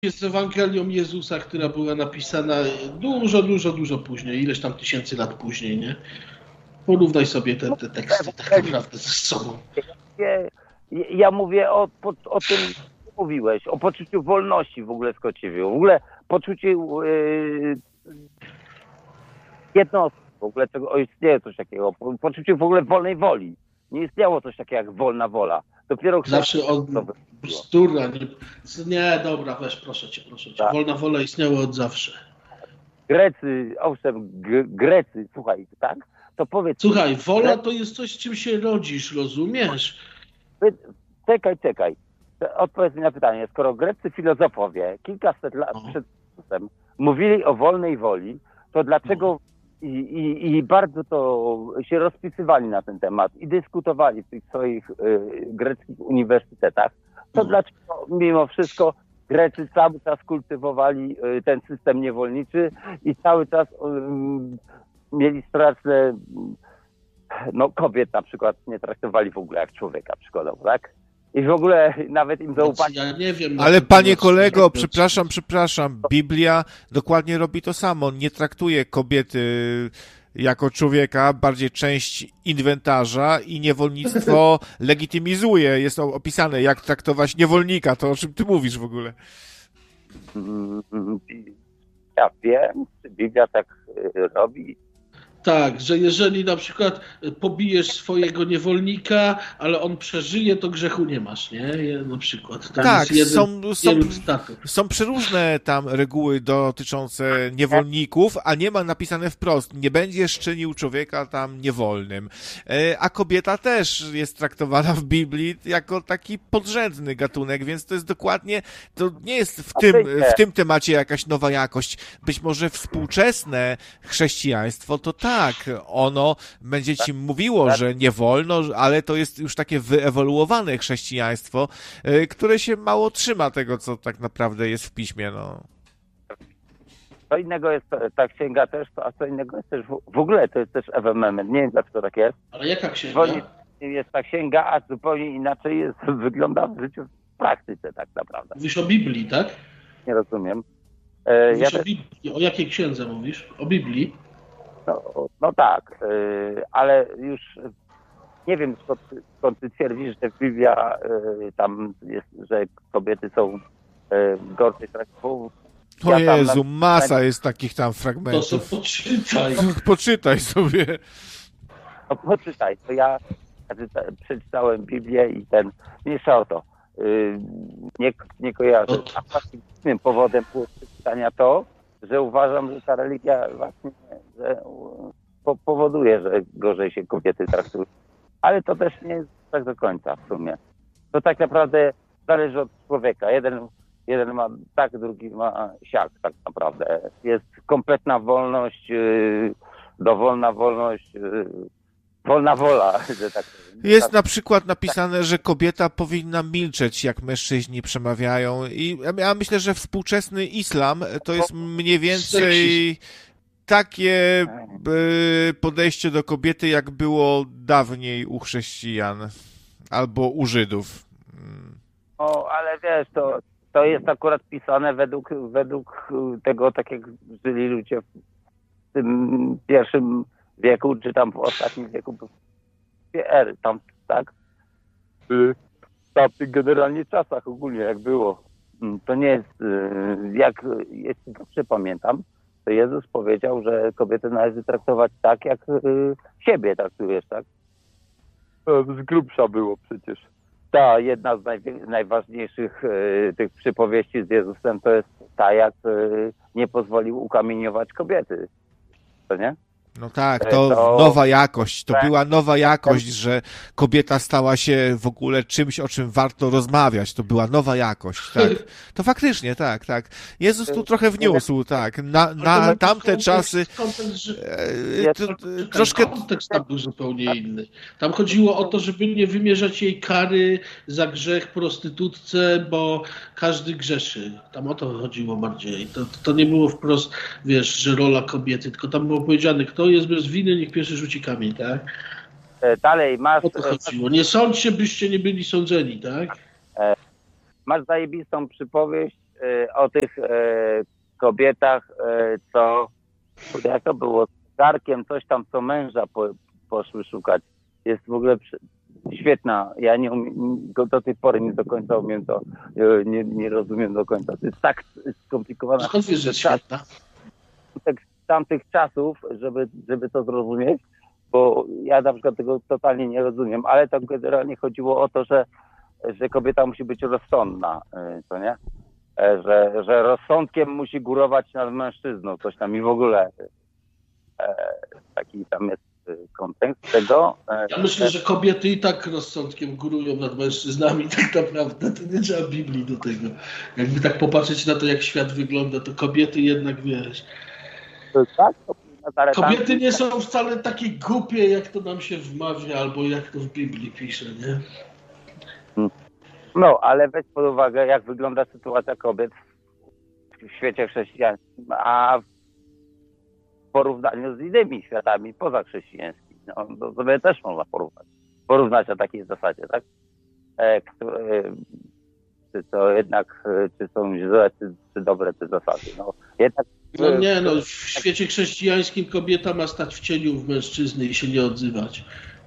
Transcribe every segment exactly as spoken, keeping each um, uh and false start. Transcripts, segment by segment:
jest Ewangelią Jezusa, która była napisana dużo, dużo, dużo później, ileś tam tysięcy lat później, nie? Porównaj sobie te, te teksty tak naprawdę ze sobą. Ja mówię o, o tym, co mówiłeś, o poczuciu wolności w ogóle w Kociewiu, w ogóle poczuciu yy, jednostki, w ogóle tego, o, istnieje coś takiego, poczuciu w ogóle wolnej woli. Nie istniało coś takiego jak wolna wola. Dopiero zawsze od bzdura. Nie, nie, dobra, weź, proszę cię, proszę cię. Tak. Wolna wola istniała od zawsze. Grecy, owszem, Grecy, słuchaj, tak? To powiedz. Słuchaj, wola to jest coś, z czym się rodzisz, rozumiesz? Czekaj, czekaj. Odpowiedz mi na pytanie. Skoro greccy filozofowie kilkaset lat no. przed Chrystusem mówili o wolnej woli, to dlaczego no. i, i, i bardzo to się rozpisywali na ten temat i dyskutowali w tych swoich y, greckich uniwersytetach, to no. dlaczego mimo wszystko Grecy cały czas kultywowali y, ten system niewolniczy i cały czas y, mieli straszne, no kobiet na przykład nie traktowali w ogóle jak człowieka przykładowo, tak? I w ogóle nawet im zaufali. Ja nie wiem. Ale panie kolego, przepraszam, przepraszam, Biblia dokładnie robi to samo. Nie traktuje kobiety jako człowieka, bardziej część inwentarza i niewolnictwo legitymizuje. Jest opisane, jak traktować niewolnika. To o czym ty mówisz w ogóle? Ja wiem, Biblia tak robi. Tak, że jeżeli na przykład pobijesz swojego niewolnika, ale on przeżyje, to grzechu nie masz, nie? Na przykład. Tam tak, jest są, są, statów. są przeróżne tam reguły dotyczące niewolników, a nie ma napisane wprost, nie będziesz czynił człowieka tam niewolnym. A kobieta też jest traktowana w Biblii jako taki podrzędny gatunek, więc to jest dokładnie, to nie jest w tym, w tym temacie jakaś nowa jakość. Być może współczesne chrześcijaństwo to tak, Tak, ono będzie ci mówiło, że nie wolno, ale to jest już takie wyewoluowane chrześcijaństwo, które się mało trzyma tego, co tak naprawdę jest w piśmie. No. Co innego jest ta księga też, a co innego jest też w ogóle, to jest też Ewement. Nie wiem, dlaczego tak jest. Ale jaka księga? Jest ta księga, a zupełnie inaczej jest, wygląda w życiu w praktyce tak naprawdę. Mówisz o Biblii, tak? Nie rozumiem. Mówisz ja o Biblii. O jakiej księdze mówisz? O Biblii? No, no tak, yy, ale już nie wiem, skąd, skąd ty twierdzisz, że Biblia yy, tam jest, że kobiety są yy, gorszej traktowane. O ja Jezu, na... masa jest takich tam fragmentów. To sobie poczytaj. Poczytaj sobie. No poczytaj, to ja przeczytałem Biblię i ten, mniejsza o to, yy, nie, nie kojarzę. A właściwym powodem było przeczytania to, że uważam, że ta religia właśnie że powoduje, że gorzej się kobiety traktują. Ale to też nie jest tak do końca w sumie. To tak naprawdę zależy od człowieka. Jeden, jeden ma tak, drugi ma siak tak naprawdę. Jest kompletna wolność, yy, dowolna wolność, yy, wolna wola, że tak powiem. Jest na przykład napisane, że kobieta powinna milczeć, jak mężczyźni przemawiają. I ja myślę, że współczesny islam to jest mniej więcej takie podejście do kobiety, jak było dawniej u chrześcijan albo u Żydów. O, ale wiesz, to, to jest akurat pisane według, według tego, tak jak żyli ludzie w tym pierwszym wieku, czy tam w ostatnim wieku, ery, tam, tak? W tamtych generalnie czasach ogólnie, jak było. To nie jest, jak, jeśli dobrze pamiętam, to Jezus powiedział, że kobiety należy traktować tak, jak siebie traktujesz, tak? Z grubsza było przecież. Ta jedna z najwi- najważniejszych y, tych przypowieści z Jezusem to jest ta, jak y, nie pozwolił ukamieniować kobiety. To nie? No tak, to, to nowa jakość, to była nowa jakość, że kobieta stała się w ogóle czymś, o czym warto rozmawiać, to była nowa jakość, tak. To faktycznie, tak, tak. Jezus tu trochę wniósł, tak, na, na tamte czasy troszkę kontekst tam był zupełnie inny. Tam chodziło o to, żeby nie wymierzać jej kary za grzech prostytutce, bo każdy grzeszy. Tam o to chodziło bardziej. To, to nie było wprost, wiesz, że rola kobiety, tylko tam było powiedziane, kto jest bez winy, niech pierwszy rzuci kamień, tak? Dalej, masz... O to chodziło. Nie sądźcie, byście nie byli sądzeni, tak? Masz zajebistą przypowieść, y, o tych y, kobietach, y, co, jak to było, z garkiem, coś tam, co męża po, poszły szukać. Jest w ogóle przy, świetna. Ja nie umiem, do tej pory nie do końca umiem to, y, nie, nie rozumiem do końca. To jest tak skomplikowana. Skąd wiesz, że jest świetna? Z tamtych czasów, żeby, żeby to zrozumieć, bo ja na przykład tego totalnie nie rozumiem, ale to generalnie chodziło o to, że, że kobieta musi być rozsądna, co nie? Że, że rozsądkiem musi górować nad mężczyzną, coś tam i w ogóle taki tam jest kontekst tego. Ja myślę, że kobiety i tak rozsądkiem górują nad mężczyznami, tak naprawdę. To nie trzeba Biblii do tego. Jakby tak popatrzeć na to, jak świat wygląda, to kobiety jednak, wiesz... Tak? Kobiety nie są wcale takie głupie, jak to nam się wmawia, albo jak to w Biblii pisze, nie? No, ale weź pod uwagę, jak wygląda sytuacja kobiet w świecie chrześcijańskim, a w porównaniu z innymi światami pozachrześcijańskimi. No, to sobie też można porównać. Porównać na takiej zasadzie, tak? E, które, czy to jednak, czy są źle, czy, czy dobre te zasady. No, jednak No nie, no w świecie chrześcijańskim kobieta ma stać w cieniu w mężczyzny i się nie odzywać.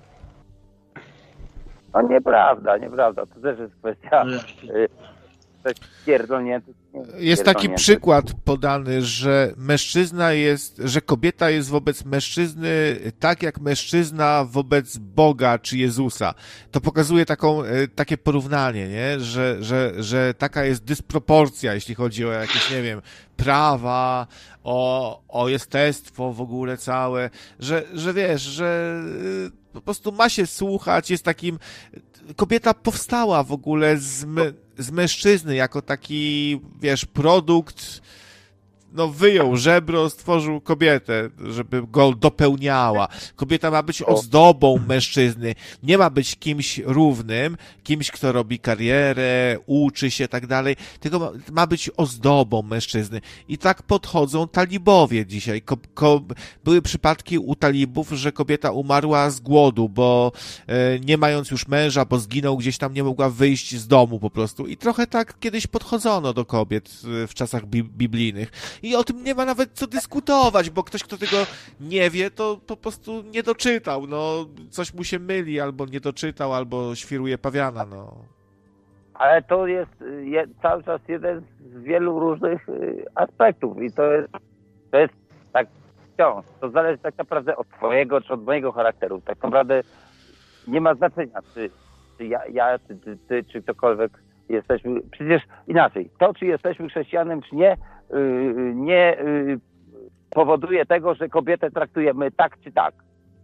No nieprawda, nieprawda. To też jest kwestia No pierdolniętych. Jest taki przykład podany, że mężczyzna jest, że kobieta jest wobec mężczyzny tak jak mężczyzna wobec Boga czy Jezusa. To pokazuje taką, takie porównanie, nie? Że, że, że taka jest dysproporcja, jeśli chodzi o jakieś, nie wiem, prawa, o, o jestestwo w ogóle całe, że, że wiesz, że po prostu ma się słuchać, jest takim... Kobieta powstała w ogóle z, my, z mężczyzny jako taki, wiesz, produkt, no wyjął żebro, stworzył kobietę, żeby go dopełniała. Kobieta ma być ozdobą mężczyzny, nie ma być kimś równym, kimś, kto robi karierę, uczy się, tak dalej, tylko ma, ma być ozdobą mężczyzny. I tak podchodzą talibowie dzisiaj. Ko, ko, były przypadki u talibów, że kobieta umarła z głodu, bo e, nie mając już męża, bo zginął gdzieś tam, nie mogła wyjść z domu po prostu. I trochę tak kiedyś podchodzono do kobiet w czasach bi, biblijnych. I o tym nie ma nawet co dyskutować, bo ktoś, kto tego nie wie, to po prostu nie doczytał. No, coś mu się myli, albo nie doczytał, albo świruje pawiana, no. Ale to jest je, cały czas jeden z wielu różnych y, aspektów i to jest, to jest tak wciąż. To zależy tak naprawdę od twojego czy od mojego charakteru. Tak naprawdę nie ma znaczenia, czy, czy ja, ja czy ty, ty, czy ktokolwiek jesteśmy. Przecież inaczej, to czy jesteśmy chrześcijanem, czy nie, Yy, nie yy, powoduje tego, że kobietę traktujemy tak czy tak.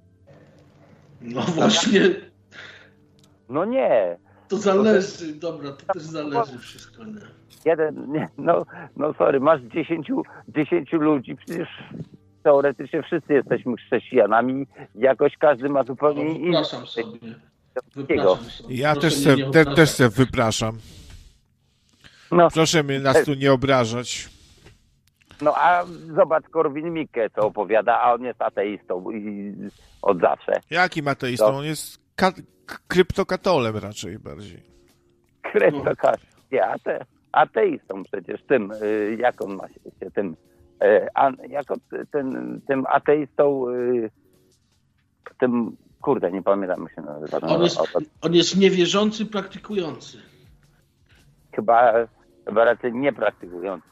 No właśnie. No nie. To zależy, dobra, to też zależy wszystko, nie? Jeden, nie, no, no sorry, masz dziesięciu, dziesięciu ludzi, przecież teoretycznie wszyscy jesteśmy chrześcijanami, jakoś każdy ma zupełnie no, inny. Wypraszam sobie. Wypraszam sobie. Ja też se, te, też se wypraszam. No. Proszę mnie nas tu nie obrażać. No a zobacz Korwin-Mikke, co opowiada, a on jest ateistą i od zawsze. Jakim ateistą? On jest ka- kryptokatolem raczej bardziej. Kryptokatolem. Nie, ate, ateistą przecież, tym, y, jak on ma się, tym, y, an, jako ten, tym ateistą, y, tym, kurde, nie pamiętam jak się nazywa. On jest, on jest niewierzący, praktykujący. Chyba, chyba raczej niepraktykujący.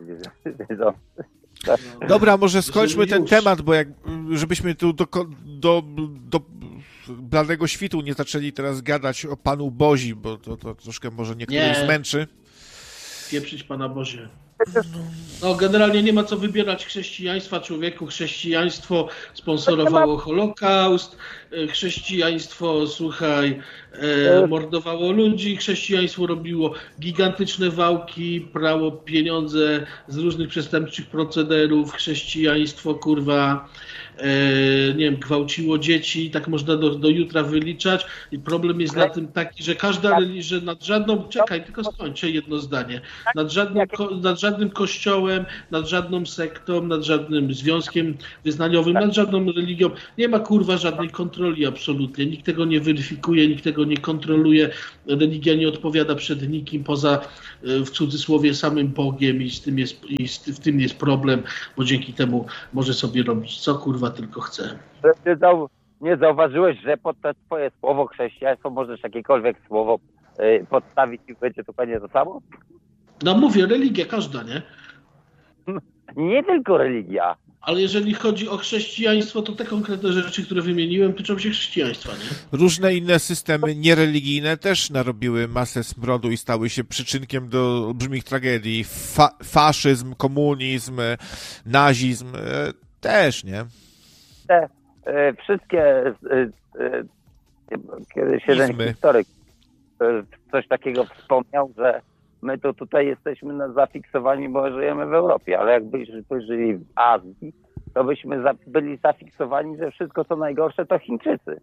Dobra, może skończmy ten temat, bo jak, żebyśmy tu do, do, do bladego świtu nie zaczęli teraz gadać o Panu Bozi, bo to, to troszkę może niektórych nie. zmęczy. Pieprzyć Pana Bozie. No, generalnie nie ma co wybierać chrześcijaństwa człowieku. Chrześcijaństwo sponsorowało Holokaust, chrześcijaństwo, słuchaj, e, mordowało ludzi, chrześcijaństwo robiło gigantyczne wałki, brało pieniądze z różnych przestępczych procederów, chrześcijaństwo, kurwa, e, nie wiem, gwałciło dzieci, tak można do, do jutra wyliczać. I problem jest na tym taki, że każda religia, nad żadną, czekaj, tylko skończę jedno zdanie, nad żadną, nad żadną żadnym kościołem, nad żadną sektą, nad żadnym związkiem wyznaniowym, nad żadną religią. Nie ma kurwa żadnej kontroli absolutnie. Nikt tego nie weryfikuje, nikt tego nie kontroluje. Religia nie odpowiada przed nikim poza w cudzysłowie samym Bogiem i z tym jest, i z, w tym jest problem, bo dzięki temu może sobie robić co kurwa tylko chce. Nie, zau nie zauważyłeś, że pod to twoje słowo chrześcijaństwo możesz jakiekolwiek słowo y, podstawić i będzie dokładnie to samo? No mówię, religia każda, nie? Nie tylko religia. Ale jeżeli chodzi o chrześcijaństwo, to te konkretne rzeczy, które wymieniłem, tyczą się chrześcijaństwa, nie? Różne inne systemy niereligijne też narobiły masę smrodu i stały się przyczynkiem do olbrzymich tragedii. Fa faszyzm, komunizm, nazizm e, też, nie? Te e, wszystkie e, e, kiedyś jeden Izmy. historyk e, coś takiego wspomniał, że my to tutaj jesteśmy na zafiksowani, bo żyjemy w Europie, ale jakbyśmy żyli w Azji, to byśmy za, byli zafiksowani, że wszystko co najgorsze to Chińczycy.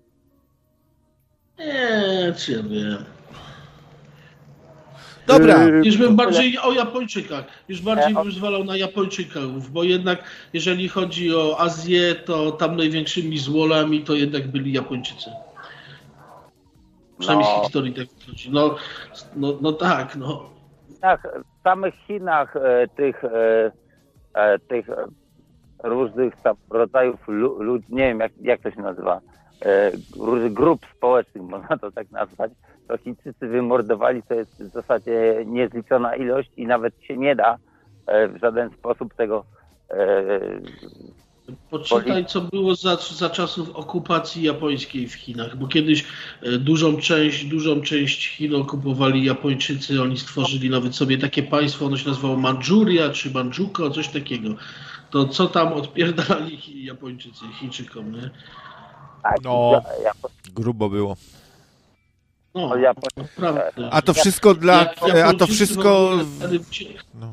Nie, czy ja wiem. Dobra. Już bym bardziej o Japończykach, już bardziej bym zwalał na Japończyków, bo jednak jeżeli chodzi o Azję, to tam największymi złolami to jednak byli Japończycy. Przynajmniej No. z historii tak chodzi. No, no, no tak, no. Tak, w samych Chinach e, tych, e, e, tych e, różnych tam rodzajów ludzi, nie wiem jak, jak to się nazywa, e, różnych grup społecznych, można to tak nazwać, to Chińczycy wymordowali, to jest w zasadzie niezliczona ilość i nawet się nie da e, w żaden sposób tego e, Poczytaj, co było za, za czasów okupacji japońskiej w Chinach, bo kiedyś e, dużą część, dużą część Chin okupowali Japończycy, oni stworzyli nawet sobie takie państwo, ono się nazywało Mandżuria czy Mandżuko, coś takiego. To co tam odpierdali Japończycy Chińczykom, nie? tak, No. ja, ja, Grubo było. No, Japoń- naprawdę. A to wszystko dla... Jak A to Japończycy wszystko... w ogóle wtedy się- No.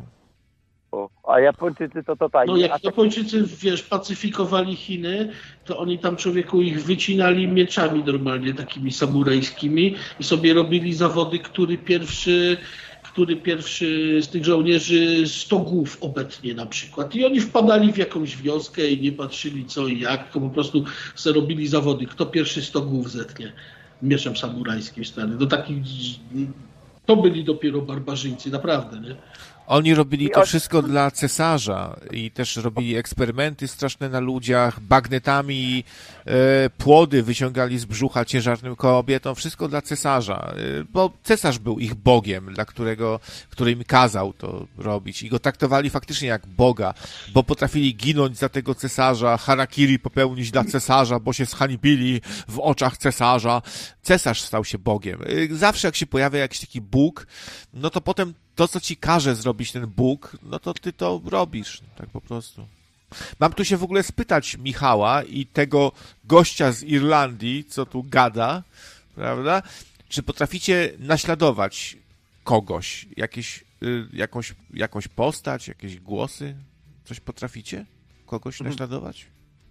a Japończycy to totalnie. No jak a tak- Japończycy, wiesz, pacyfikowali Chiny, to oni tam człowieku ich wycinali mieczami normalnie, takimi samurajskimi i sobie robili zawody, który pierwszy, który pierwszy z tych żołnierzy sto głów obetnie na przykład. I oni wpadali w jakąś wioskę i nie patrzyli co i jak, tylko po prostu sobie robili zawody, kto pierwszy sto głów zetnie mieczem samurajskim stary. Do takich, to byli dopiero barbarzyńcy, naprawdę, nie? Oni robili I to oni- wszystko dla cesarza i też robili eksperymenty straszne na ludziach, bagnetami e, płody wyciągali z brzucha ciężarnym kobietom, wszystko dla cesarza, e, bo cesarz był ich bogiem, dla którego, który im kazał to robić i go traktowali faktycznie jak Boga, bo potrafili ginąć za tego cesarza, harakiri popełnić dla cesarza, bo się zhańbili w oczach cesarza. Cesarz stał się Bogiem. E, Zawsze jak się pojawia jakiś taki Bóg, no to potem to, co ci każe zrobić ten Bóg, no to ty to robisz, tak po prostu. Mam tu się w ogóle spytać Michała i tego gościa z Irlandii, co tu gada, prawda? Czy potraficie naśladować kogoś, jakieś, y, jakąś, jakąś postać, jakieś głosy? Coś potraficie? Kogoś naśladować?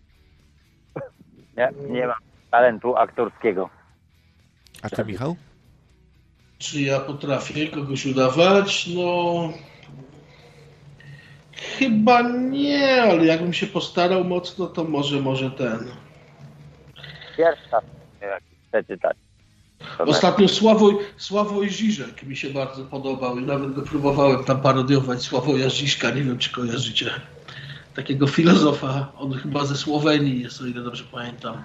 Nie, nie mam talentu aktorskiego. A ty, Michał? Czy ja potrafię kogoś udawać? No... Chyba nie, ale jakbym się postarał mocno, to może, może ten. Pierwsza, jak przeczytać. To Ostatnio Sławoj, Sławoj Žižek mi się bardzo podobał i nawet go próbowałem tam parodiować, Sławoja Žižka, nie wiem czy kojarzycie. Takiego filozofa, on chyba ze Słowenii jest, o ile dobrze pamiętam.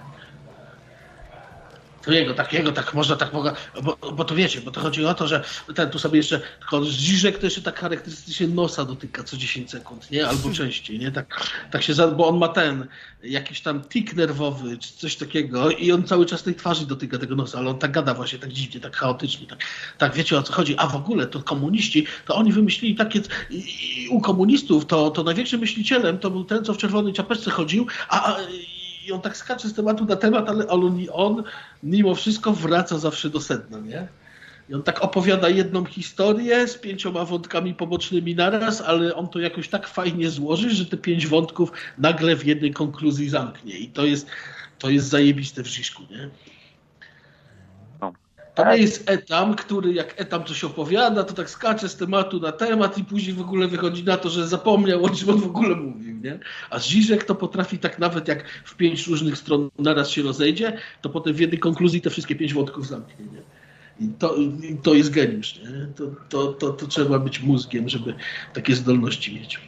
To jego, takiego, tak można tak mogę, bo, bo to wiecie, bo to chodzi o to, że ten tu sobie jeszcze, tylko Žižek to jeszcze tak charakterystycznie nosa dotyka co dziesięć sekund, nie? Albo częściej, nie? Tak, tak się, za- bo on ma ten, jakiś tam tik nerwowy, czy coś takiego i on cały czas tej twarzy dotyka tego nosa, ale on tak gada właśnie, tak dziwnie, tak chaotycznie, tak, tak wiecie o co chodzi, a w ogóle to komuniści, to oni wymyślili takie, i, i u komunistów to, to największym myślicielem to był ten, co w czerwonej czapeczce chodził, a, a i on tak skacze z tematu na temat, ale on, on mimo wszystko wraca zawsze do sedna, nie? I on tak opowiada jedną historię z pięcioma wątkami pobocznymi naraz, ale on to jakoś tak fajnie złoży, że te pięć wątków nagle w jednej konkluzji zamknie. I to jest, to jest zajebiste w Žižku, nie? No. To nie jest Etam, który jak Etam coś opowiada, to tak skacze z tematu na temat i później w ogóle wychodzi na to, że zapomniał, o czym on w ogóle mówił, nie? A Žižek to potrafi tak nawet jak w pięć różnych stron naraz się rozejdzie, to potem w jednej konkluzji te wszystkie pięć wątków zamknie, nie? I to, i to jest geniusz, nie? To, to, to, to trzeba być mózgiem, żeby takie zdolności mieć.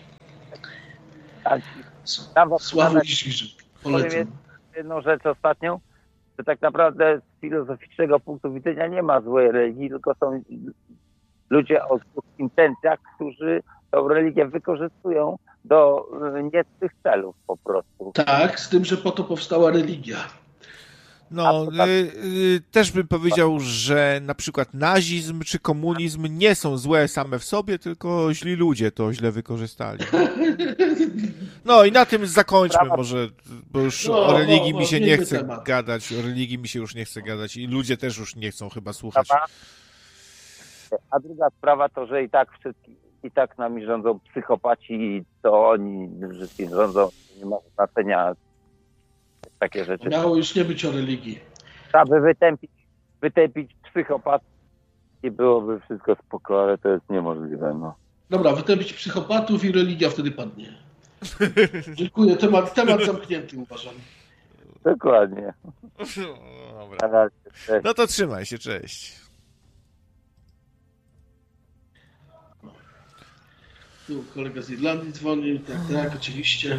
Sławomir Žižek, polecam. Jedną rzecz ostatnią, że tak naprawdę z filozoficznego punktu widzenia nie ma złej religii, tylko są ludzie o złych intencjach, którzy tą religię wykorzystują do niecnych celów po prostu. Tak, z tym, że po to powstała religia. No, y, y, też bym powiedział, że na przykład nazizm czy komunizm nie są złe same w sobie, tylko źli ludzie to źle wykorzystali. No i na tym zakończmy może, bo już no, o religii no, mi się no, nie chce temat. gadać, o religii mi się już nie chce gadać i ludzie też już nie chcą chyba słuchać. A druga sprawa to, że i tak wszystkim, i tak nami rządzą psychopaci i to oni wszystkim rządzą, nie ma znaczenia takie rzeczy. Miało już nie być o religii. Trzeba by wytępić, wytępić psychopat i byłoby wszystko spoko, ale to jest niemożliwe. No. Dobra, wytępić psychopatów i religia wtedy padnie. Dziękuję, temat, temat zamknięty uważam. Dokładnie. No, dobra. No to trzymaj się, cześć. Tu kolega z Irlandii dzwonił, tak, tak, oczywiście.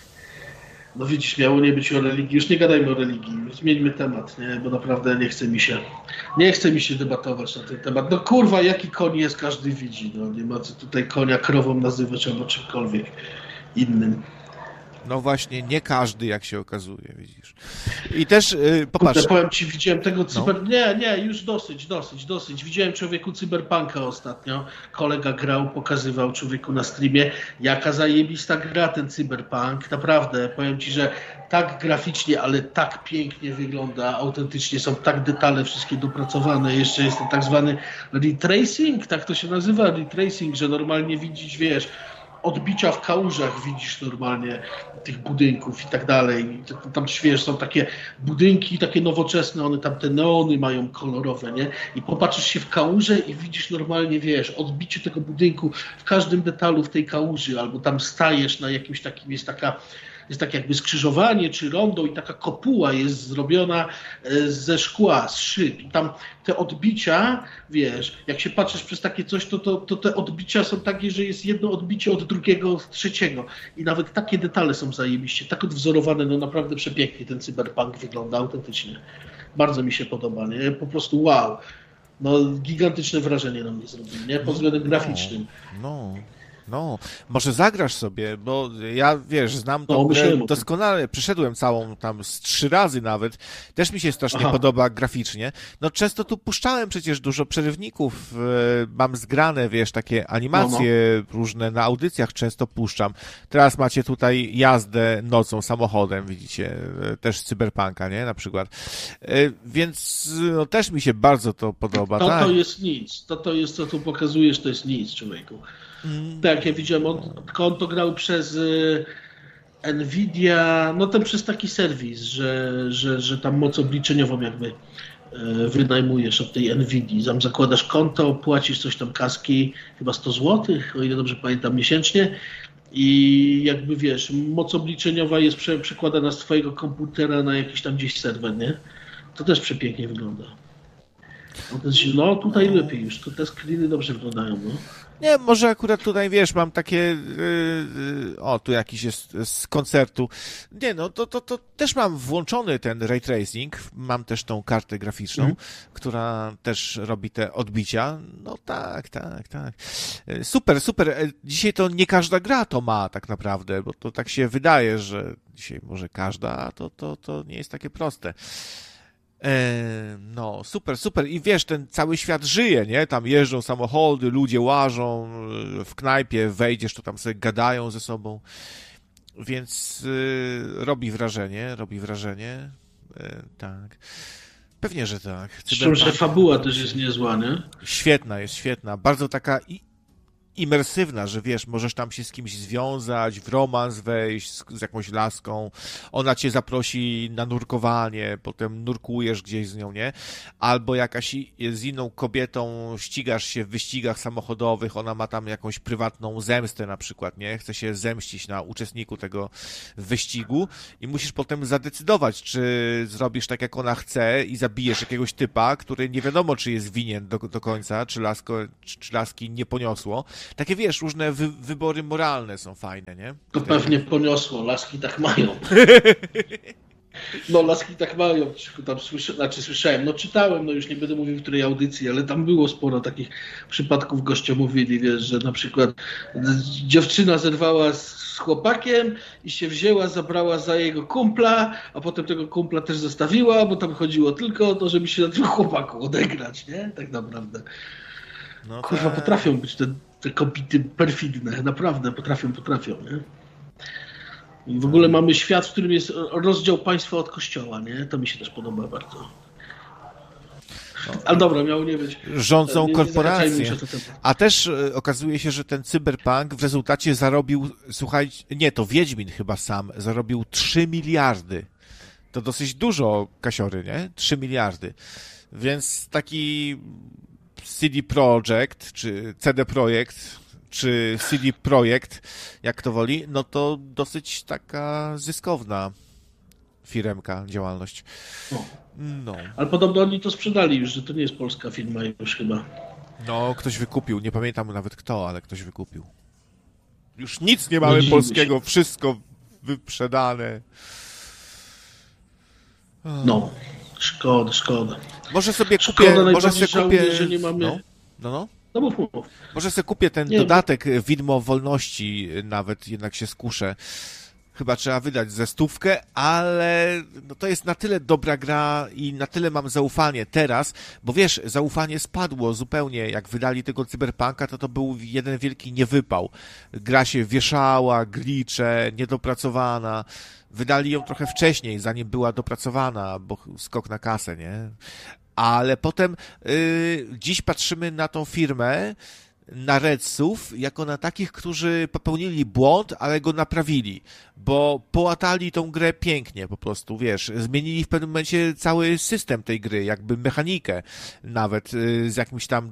No widzisz, miało nie być o religii. Już nie gadajmy o religii, zmieńmy temat, nie? Bo naprawdę nie chce mi się, nie chce mi się debatować na ten temat. No kurwa, jaki koń jest, każdy widzi. No nie ma co tutaj konia krową nazywać albo czymkolwiek innym. No właśnie, nie każdy, jak się okazuje, widzisz. I też, yy, popatrz... Kurde, powiem ci, widziałem tego cyber... No. Nie, nie, już dosyć, dosyć, dosyć. Widziałem człowieku cyberpunka ostatnio. Kolega grał, pokazywał człowieku na streamie, jaka zajebista gra ten cyberpunk. Naprawdę, powiem ci, że tak graficznie, ale tak pięknie wygląda, autentycznie są tak detale wszystkie dopracowane. Jeszcze jest ten tak zwany retracing, tak to się nazywa, retracing, że normalnie widzisz, wiesz... odbicia w kałużach widzisz normalnie tych budynków i tak dalej. Tam wiesz, są takie budynki, takie nowoczesne, one tam te neony mają kolorowe, nie? I popatrzysz się w kałużę i widzisz normalnie, wiesz, odbicie tego budynku w każdym detalu w tej kałuży, albo tam stajesz na jakimś takim, jest taka jest takie jakby skrzyżowanie czy rondo i taka kopuła jest zrobiona ze szkła, z szyb. I tam te odbicia, wiesz, jak się patrzysz przez takie coś, to, to, to te odbicia są takie, że jest jedno odbicie od drugiego, od trzeciego. I nawet takie detale są zajebiście, tak odwzorowane, no naprawdę przepięknie ten cyberpunk wygląda autentycznie. Bardzo mi się podoba, nie? Po prostu wow. No gigantyczne wrażenie na mnie zrobił, nie? Pod względem graficznym. No. No, może zagrasz sobie, bo ja, wiesz, znam tą no, grę doskonale, przeszedłem całą tam z trzy razy nawet, też mi się strasznie Aha. podoba graficznie. No często tu puszczałem przecież dużo przerywników, mam zgrane, wiesz, takie animacje no, no. różne na audycjach często puszczam. Teraz macie tutaj jazdę nocą samochodem, widzicie, też z Cyberpunka, nie, na przykład. Więc no, też mi się bardzo to podoba. To, tak? to jest nic, to, to jest, co tu pokazujesz, to jest nic, człowieku. Tak, ja widziałem, on, on to grał przez y, Nvidia, no ten przez taki serwis, że, że, że tam moc obliczeniową jakby y, wynajmujesz od tej Nvidii. Tam zakładasz konto, płacisz coś tam kaski, chyba sto złotych, o ile dobrze pamiętam, miesięcznie i jakby wiesz, moc obliczeniowa jest prze, przekładana z twojego komputera na jakiś tam gdzieś serwer, nie? To też przepięknie wygląda. No tutaj lepiej już, to te screeny dobrze wyglądają, no. Nie, może akurat tutaj, wiesz, mam takie, yy, o, tu jakiś jest z koncertu. Nie, no, to, to, to też mam włączony ten ray tracing, mam też tą kartę graficzną, mm. która też robi te odbicia. No tak, tak, tak. Super, super. Dzisiaj to nie każda gra to ma tak naprawdę, bo to tak się wydaje, że dzisiaj może każda, a to, to, to nie jest takie proste. No, super, super. I wiesz, ten cały świat żyje, nie? Tam jeżdżą samochody, ludzie łażą, w knajpie wejdziesz, to tam sobie gadają ze sobą. Więc yy, robi wrażenie, robi wrażenie. Yy, tak. Pewnie, że tak. Zresztą, że fabuła też jest niezła, nie? Świetna jest, świetna. Bardzo taka i imersywna, że wiesz, możesz tam się z kimś związać, w romans wejść z, z jakąś laską, ona cię zaprosi na nurkowanie, potem nurkujesz gdzieś z nią, nie? Albo jakaś i- z inną kobietą ścigasz się w wyścigach samochodowych, ona ma tam jakąś prywatną zemstę na przykład, nie? Chce się zemścić na uczestniku tego wyścigu i musisz potem zadecydować, czy zrobisz tak, jak ona chce i zabijesz jakiegoś typa, który nie wiadomo, czy jest winien do, do końca, czy, lasko, czy, czy laski nie poniosło. Takie, wiesz, różne wy, wybory moralne są fajne, nie? To pewnie poniosło, laski tak mają. No, laski tak mają, tam słyszę, znaczy słyszałem, no czytałem, no już nie będę mówił w której audycji, ale tam było sporo takich przypadków, goście mówili, wiesz, że na przykład dziewczyna zerwała z chłopakiem i się wzięła, zabrała za jego kumpla, a potem tego kumpla też zostawiła, bo tam chodziło tylko o to, żeby się na tym chłopaku odegrać, nie? Tak naprawdę. No Kurwa, tak. potrafią być te, te kobiety perfidne, naprawdę potrafią, potrafią, nie? I w ogóle mamy świat, w którym jest rozdział państwa od kościoła, nie? To mi się też podoba bardzo. Ale dobra, miało nie być. Rządzą Nie- nie korporacje. zahaczajmy się o to temat. A też e, okazuje się, że ten cyberpunk w rezultacie zarobił, słuchaj, nie, to Wiedźmin chyba sam, zarobił trzy miliardy. To dosyć dużo kasiory, nie? trzy miliardy. Więc taki C D Projekt, czy C D Projekt, czy C D Projekt, jak to woli, no to dosyć taka zyskowna firemka, działalność. O. No. Ale podobno oni to sprzedali już, że to nie jest polska firma już chyba. No, ktoś wykupił, nie pamiętam nawet kto, ale ktoś wykupił. Już nic nie mamy No, dziwi polskiego, wszystko wyprzedane. No, szkoda, szkoda. Może sobie Szkoda, kupię, może najbardziej sobie kupię, żałuję, że nie mamy- no, no, no. No mów, mów. Może sobie kupię ten Nie, dodatek Widmo Wolności, nawet jednak się skuszę. Chyba trzeba wydać ze stówkę, ale no to jest na tyle dobra gra i na tyle mam zaufanie teraz, bo wiesz, zaufanie spadło zupełnie. Jak wydali tego Cyberpunka, to to był jeden wielki niewypał. Gra się wieszała, glicze, niedopracowana. Wydali ją trochę wcześniej, zanim była dopracowana, bo skok na kasę, nie? Ale potem yy, dziś patrzymy na tą firmę, na Redsów, jako na takich, którzy popełnili błąd, ale go naprawili, bo połatali tą grę pięknie po prostu, wiesz, zmienili w pewnym momencie cały system tej gry, jakby mechanikę nawet y, z jakimś tam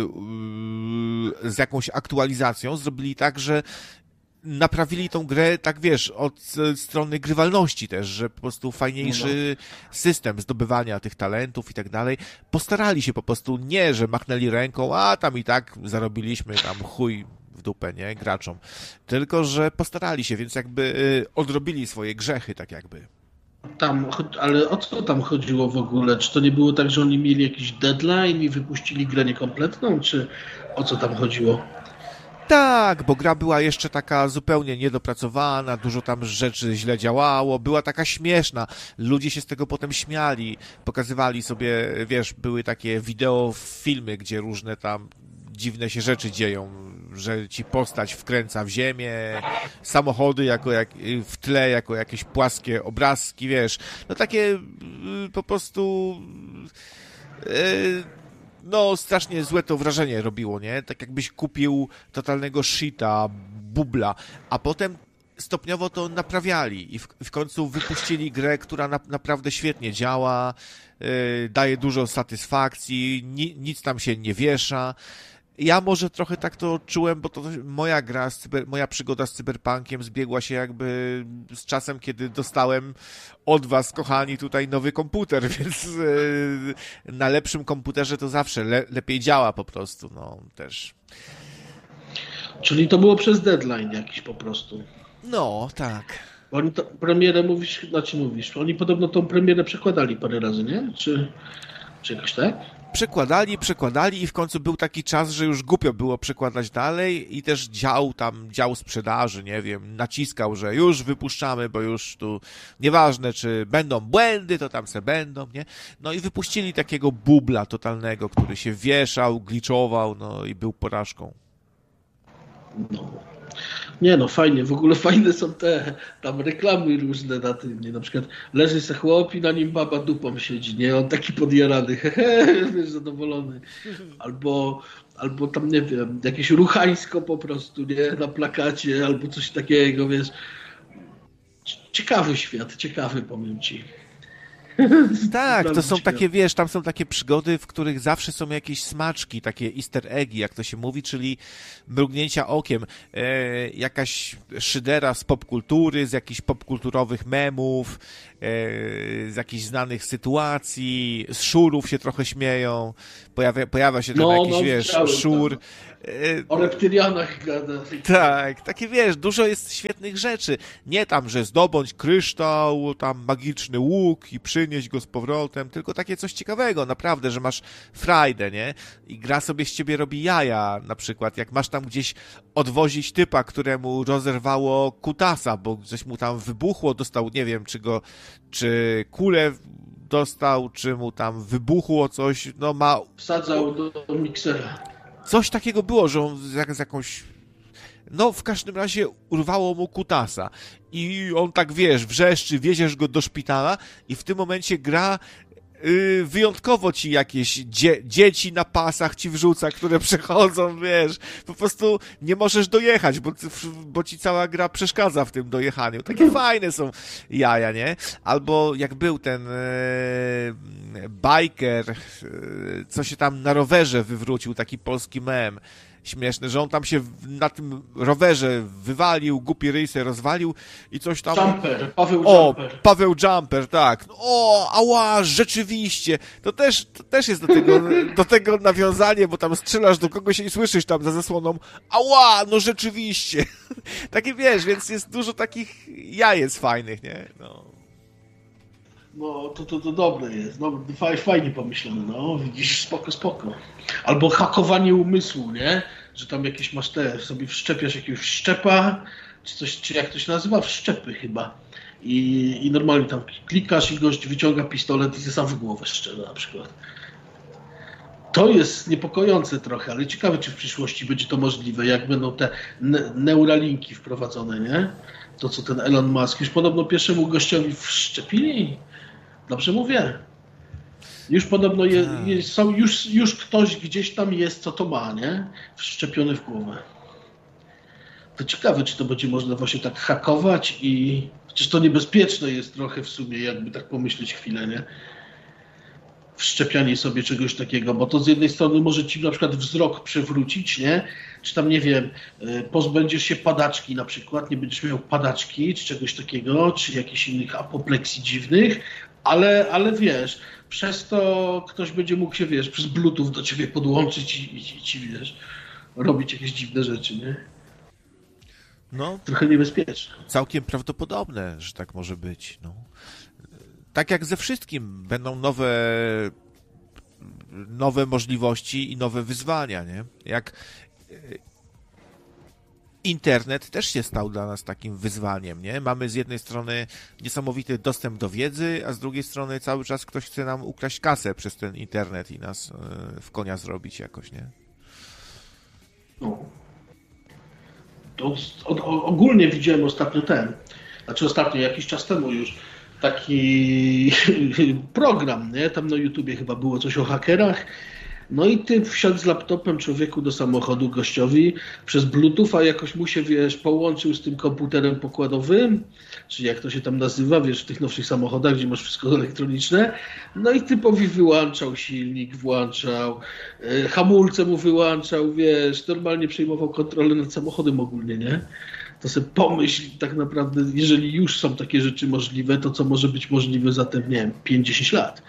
y, y, z jakąś aktualizacją, zrobili tak, że naprawili tą grę, tak wiesz, od e, strony grywalności też, że po prostu fajniejszy system zdobywania tych talentów i tak dalej. Postarali się po prostu, nie, że machnęli ręką, a tam i tak zarobiliśmy tam chuj w dupę, nie, graczom. Tylko, że postarali się, więc jakby e, odrobili swoje grzechy, tak jakby. Tam, ale o co tam chodziło w ogóle? Czy to nie było tak, że oni mieli jakiś deadline i wypuścili grę niekompletną, czy o co tam chodziło? Tak, bo gra była jeszcze taka zupełnie niedopracowana, dużo tam rzeczy źle działało, była taka śmieszna, ludzie się z tego potem śmiali, pokazywali sobie, wiesz, były takie wideo, filmy, gdzie różne tam dziwne się rzeczy dzieją, że ci postać wkręca w ziemię, samochody jako jak, w tle jako jakieś płaskie obrazki, wiesz, no takie y, po prostu... Y, no, strasznie złe to wrażenie robiło, nie? Tak jakbyś kupił totalnego shita, bubla, a potem stopniowo to naprawiali i w, w końcu wypuścili grę, która na, naprawdę świetnie działa, yy, daje dużo satysfakcji, ni, nic tam się nie wiesza. Ja może trochę tak to odczułem, bo to moja gra, z cyber, moja przygoda z Cyberpunkiem zbiegła się jakby z czasem, kiedy dostałem od was, kochani, tutaj nowy komputer, więc yy, na lepszym komputerze to zawsze le, lepiej działa po prostu, no też. Czyli to było przez deadline jakiś po prostu. No, tak. Oni to premierę mówisz, znaczy mówisz, oni podobno tą premierę przekładali parę razy, nie? Czy, czy jakoś tak? Przekładali, przekładali i w końcu był taki czas, że już głupio było przekładać dalej i też dział tam, dział sprzedaży, nie wiem, naciskał, że już wypuszczamy, bo już tu nieważne, czy będą błędy, to tam se będą, nie? No i wypuścili takiego bubla totalnego, który się wieszał, gliczował, no i był porażką. No. Nie no, fajnie, w ogóle fajne są te tam reklamy różne na tym, nie? Na przykład leży se chłop i na nim baba dupą siedzi, nie? On taki podjarany, hehe, wiesz, zadowolony. Albo, albo tam, nie wiem, jakieś ruchańsko po prostu, nie, na plakacie, albo coś takiego, wiesz. Ciekawy świat, ciekawy, powiem ci. Tak, to są takie, wiesz, tam są takie przygody, w których zawsze są jakieś smaczki, takie easter eggi, jak to się mówi, czyli mrugnięcia okiem. E, jakaś szydera z popkultury, z jakichś popkulturowych memów, e, z jakichś znanych sytuacji, z szurów się trochę śmieją, pojawia, pojawia się tam no, jakiś, no, wiesz, szur. O reptylianach gada. Tak, takie wiesz, dużo jest świetnych rzeczy. Nie tam, że zdobądź kryształ, tam magiczny łuk i przynieść go z powrotem, tylko takie coś ciekawego, naprawdę, że masz frajdę, nie? I gra sobie z ciebie robi jaja, na przykład, jak masz tam gdzieś odwozić typa, któremu rozerwało kutasa, bo coś mu tam wybuchło, dostał, nie wiem, czy go, czy kulę dostał, czy mu tam wybuchło coś, no ma... Wsadzał do, do miksera. Coś takiego było, że on z, z jakąś... No, w każdym razie urwało mu kutasa. I on tak, wiesz, wrzeszczy, wieziesz go do szpitala i w tym momencie gra yy, wyjątkowo ci jakieś dzie- dzieci na pasach ci wrzuca, które przechodzą, wiesz. Po prostu nie możesz dojechać, bo, bo ci cała gra przeszkadza w tym dojechaniu. Takie fajne są jaja, nie? Albo jak był ten yy, biker, yy, co się tam na rowerze wywrócił, taki polski mem. Śmieszne, że on tam się na tym rowerze wywalił, głupi ryj se rozwalił i coś tam... Jumper, Paweł o, Jumper. Paweł Jumper, tak. O, ała, rzeczywiście. To też, to też jest do tego, do tego nawiązanie, bo tam strzelasz do kogoś i słyszysz tam za zasłoną ała, no rzeczywiście. Takie wiesz, więc jest dużo takich jajec fajnych, nie? No. No, to, to, to dobre jest. No, fajnie pomyślane, no. Widzisz, spoko, spoko. Albo hakowanie umysłu, nie? Że tam jakieś masz te, sobie wszczepiasz jakiegoś wszczepa, czy coś, czy jak to się nazywa? Wszczepy chyba. I, i normalnie tam klikasz i gość wyciąga pistolet i się sam w głowę strzela na przykład. To jest niepokojące trochę, ale ciekawe, czy w przyszłości będzie to możliwe, jak będą te ne- neuralinki wprowadzone, nie? To, co ten Elon Musk już podobno pierwszemu gościowi wszczepili. Dobrze mówię. Już podobno je, je, są, już, już ktoś gdzieś tam jest, co to ma, nie? Wszczepiony w głowę. To ciekawe, czy to będzie można właśnie tak hakować i... Chociaż to niebezpieczne jest trochę w sumie, jakby tak pomyśleć chwilę, nie? Wszczepianie sobie czegoś takiego, bo to z jednej strony może ci na przykład wzrok przewrócić, nie? Czy tam, nie wiem, pozbędziesz się padaczki na przykład, nie będziesz miał padaczki, czy czegoś takiego, czy jakichś innych apopleksji dziwnych, ale, ale wiesz, przez to ktoś będzie mógł się, wiesz, przez Bluetooth do ciebie podłączyć i, i, i ci, wiesz, robić jakieś dziwne rzeczy, nie? No, trochę niebezpieczne. Całkiem prawdopodobne, że tak może być, no. Tak jak ze wszystkim, będą nowe nowe możliwości i nowe wyzwania, nie? Jak internet też się stał dla nas takim wyzwaniem, nie? Mamy z jednej strony niesamowity dostęp do wiedzy, a z drugiej strony cały czas ktoś chce nam ukraść kasę przez ten internet i nas w konia zrobić jakoś, nie? No. To od, ogólnie widziałem ostatnio ten, znaczy ostatnio, jakiś czas temu już, taki program, nie? Tam na YouTubie chyba było coś o hakerach. No i ty wsiadł z laptopem człowieku do samochodu gościowi przez Bluetooth, a jakoś mu się, wiesz, połączył z tym komputerem pokładowym, czy jak to się tam nazywa, wiesz, w tych nowszych samochodach, gdzie masz wszystko elektroniczne. No i typowi wyłączał silnik, włączał, yy, hamulce mu wyłączał, wiesz, normalnie przejmował kontrolę nad samochodem ogólnie, nie? To sobie pomyśl tak naprawdę, jeżeli już są takie rzeczy możliwe, to co może być możliwe za te, nie wiem, pięć dziesięć lat.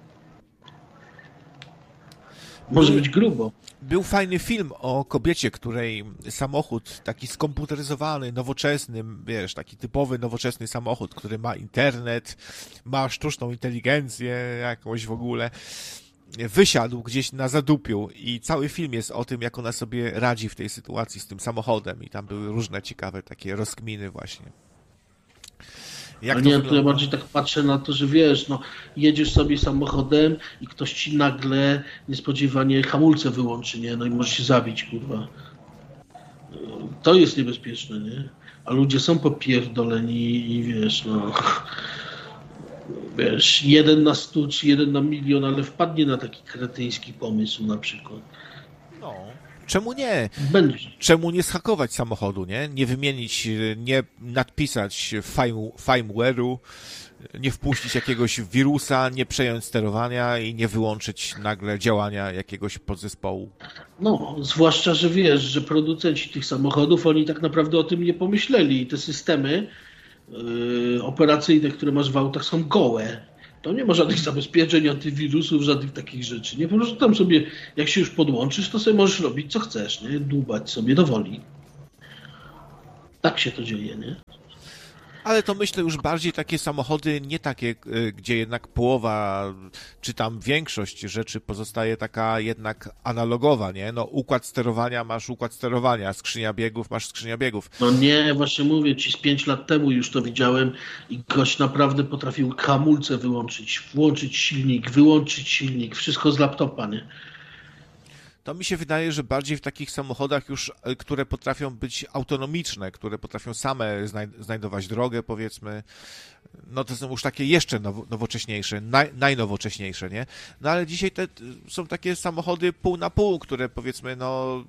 Może być grubo. Był fajny film o kobiecie, której samochód taki skomputeryzowany, nowoczesny, wiesz, taki typowy nowoczesny samochód, który ma internet, ma sztuczną inteligencję jakąś w ogóle, wysiadł gdzieś na zadupiu i cały film jest o tym, jak ona sobie radzi w tej sytuacji z tym samochodem i tam były różne ciekawe takie rozkminy właśnie. Jak to nie, to ja bardziej tak patrzę na to, że wiesz, no jedziesz sobie samochodem i ktoś ci nagle niespodziewanie hamulce wyłączy, nie? No i możesz się zabić, kurwa. To jest niebezpieczne, nie? A ludzie są popierdoleni i wiesz, no... Wiesz, jeden na stu czy jeden na milion, ale wpadnie na taki kretyński pomysł na przykład. No. Czemu nie? Będzie. Czemu nie zhakować samochodu, nie? Nie wymienić, nie nadpisać firm, firmware'u, nie wpuścić jakiegoś wirusa, nie przejąć sterowania i nie wyłączyć nagle działania jakiegoś podzespołu. No, zwłaszcza, że wiesz, że producenci tych samochodów, oni tak naprawdę o tym nie pomyśleli i te systemy yy, operacyjne, które masz w autach, są gołe. To nie ma żadnych zabezpieczeń, antywirusów, żadnych takich rzeczy. Nie, po prostu tam sobie, jak się już podłączysz, to sobie możesz robić co chcesz, nie? Dłubać sobie do woli. Tak się to dzieje, nie? Ale to myślę już bardziej takie samochody, nie takie, gdzie jednak połowa, czy tam większość rzeczy pozostaje taka jednak analogowa, nie? No układ sterowania masz układ sterowania, skrzynia biegów masz skrzynia biegów. No nie, właśnie mówię ci, z pięć lat temu już to widziałem i gość naprawdę potrafił hamulce wyłączyć, włączyć silnik, wyłączyć silnik, wszystko z laptopa, nie? To mi się wydaje, że bardziej w takich samochodach już, które potrafią być autonomiczne, które potrafią same znajdować drogę, powiedzmy, no to są już takie jeszcze now, nowocześniejsze, naj, najnowocześniejsze, nie? No ale dzisiaj te są takie samochody pół na pół, które powiedzmy, no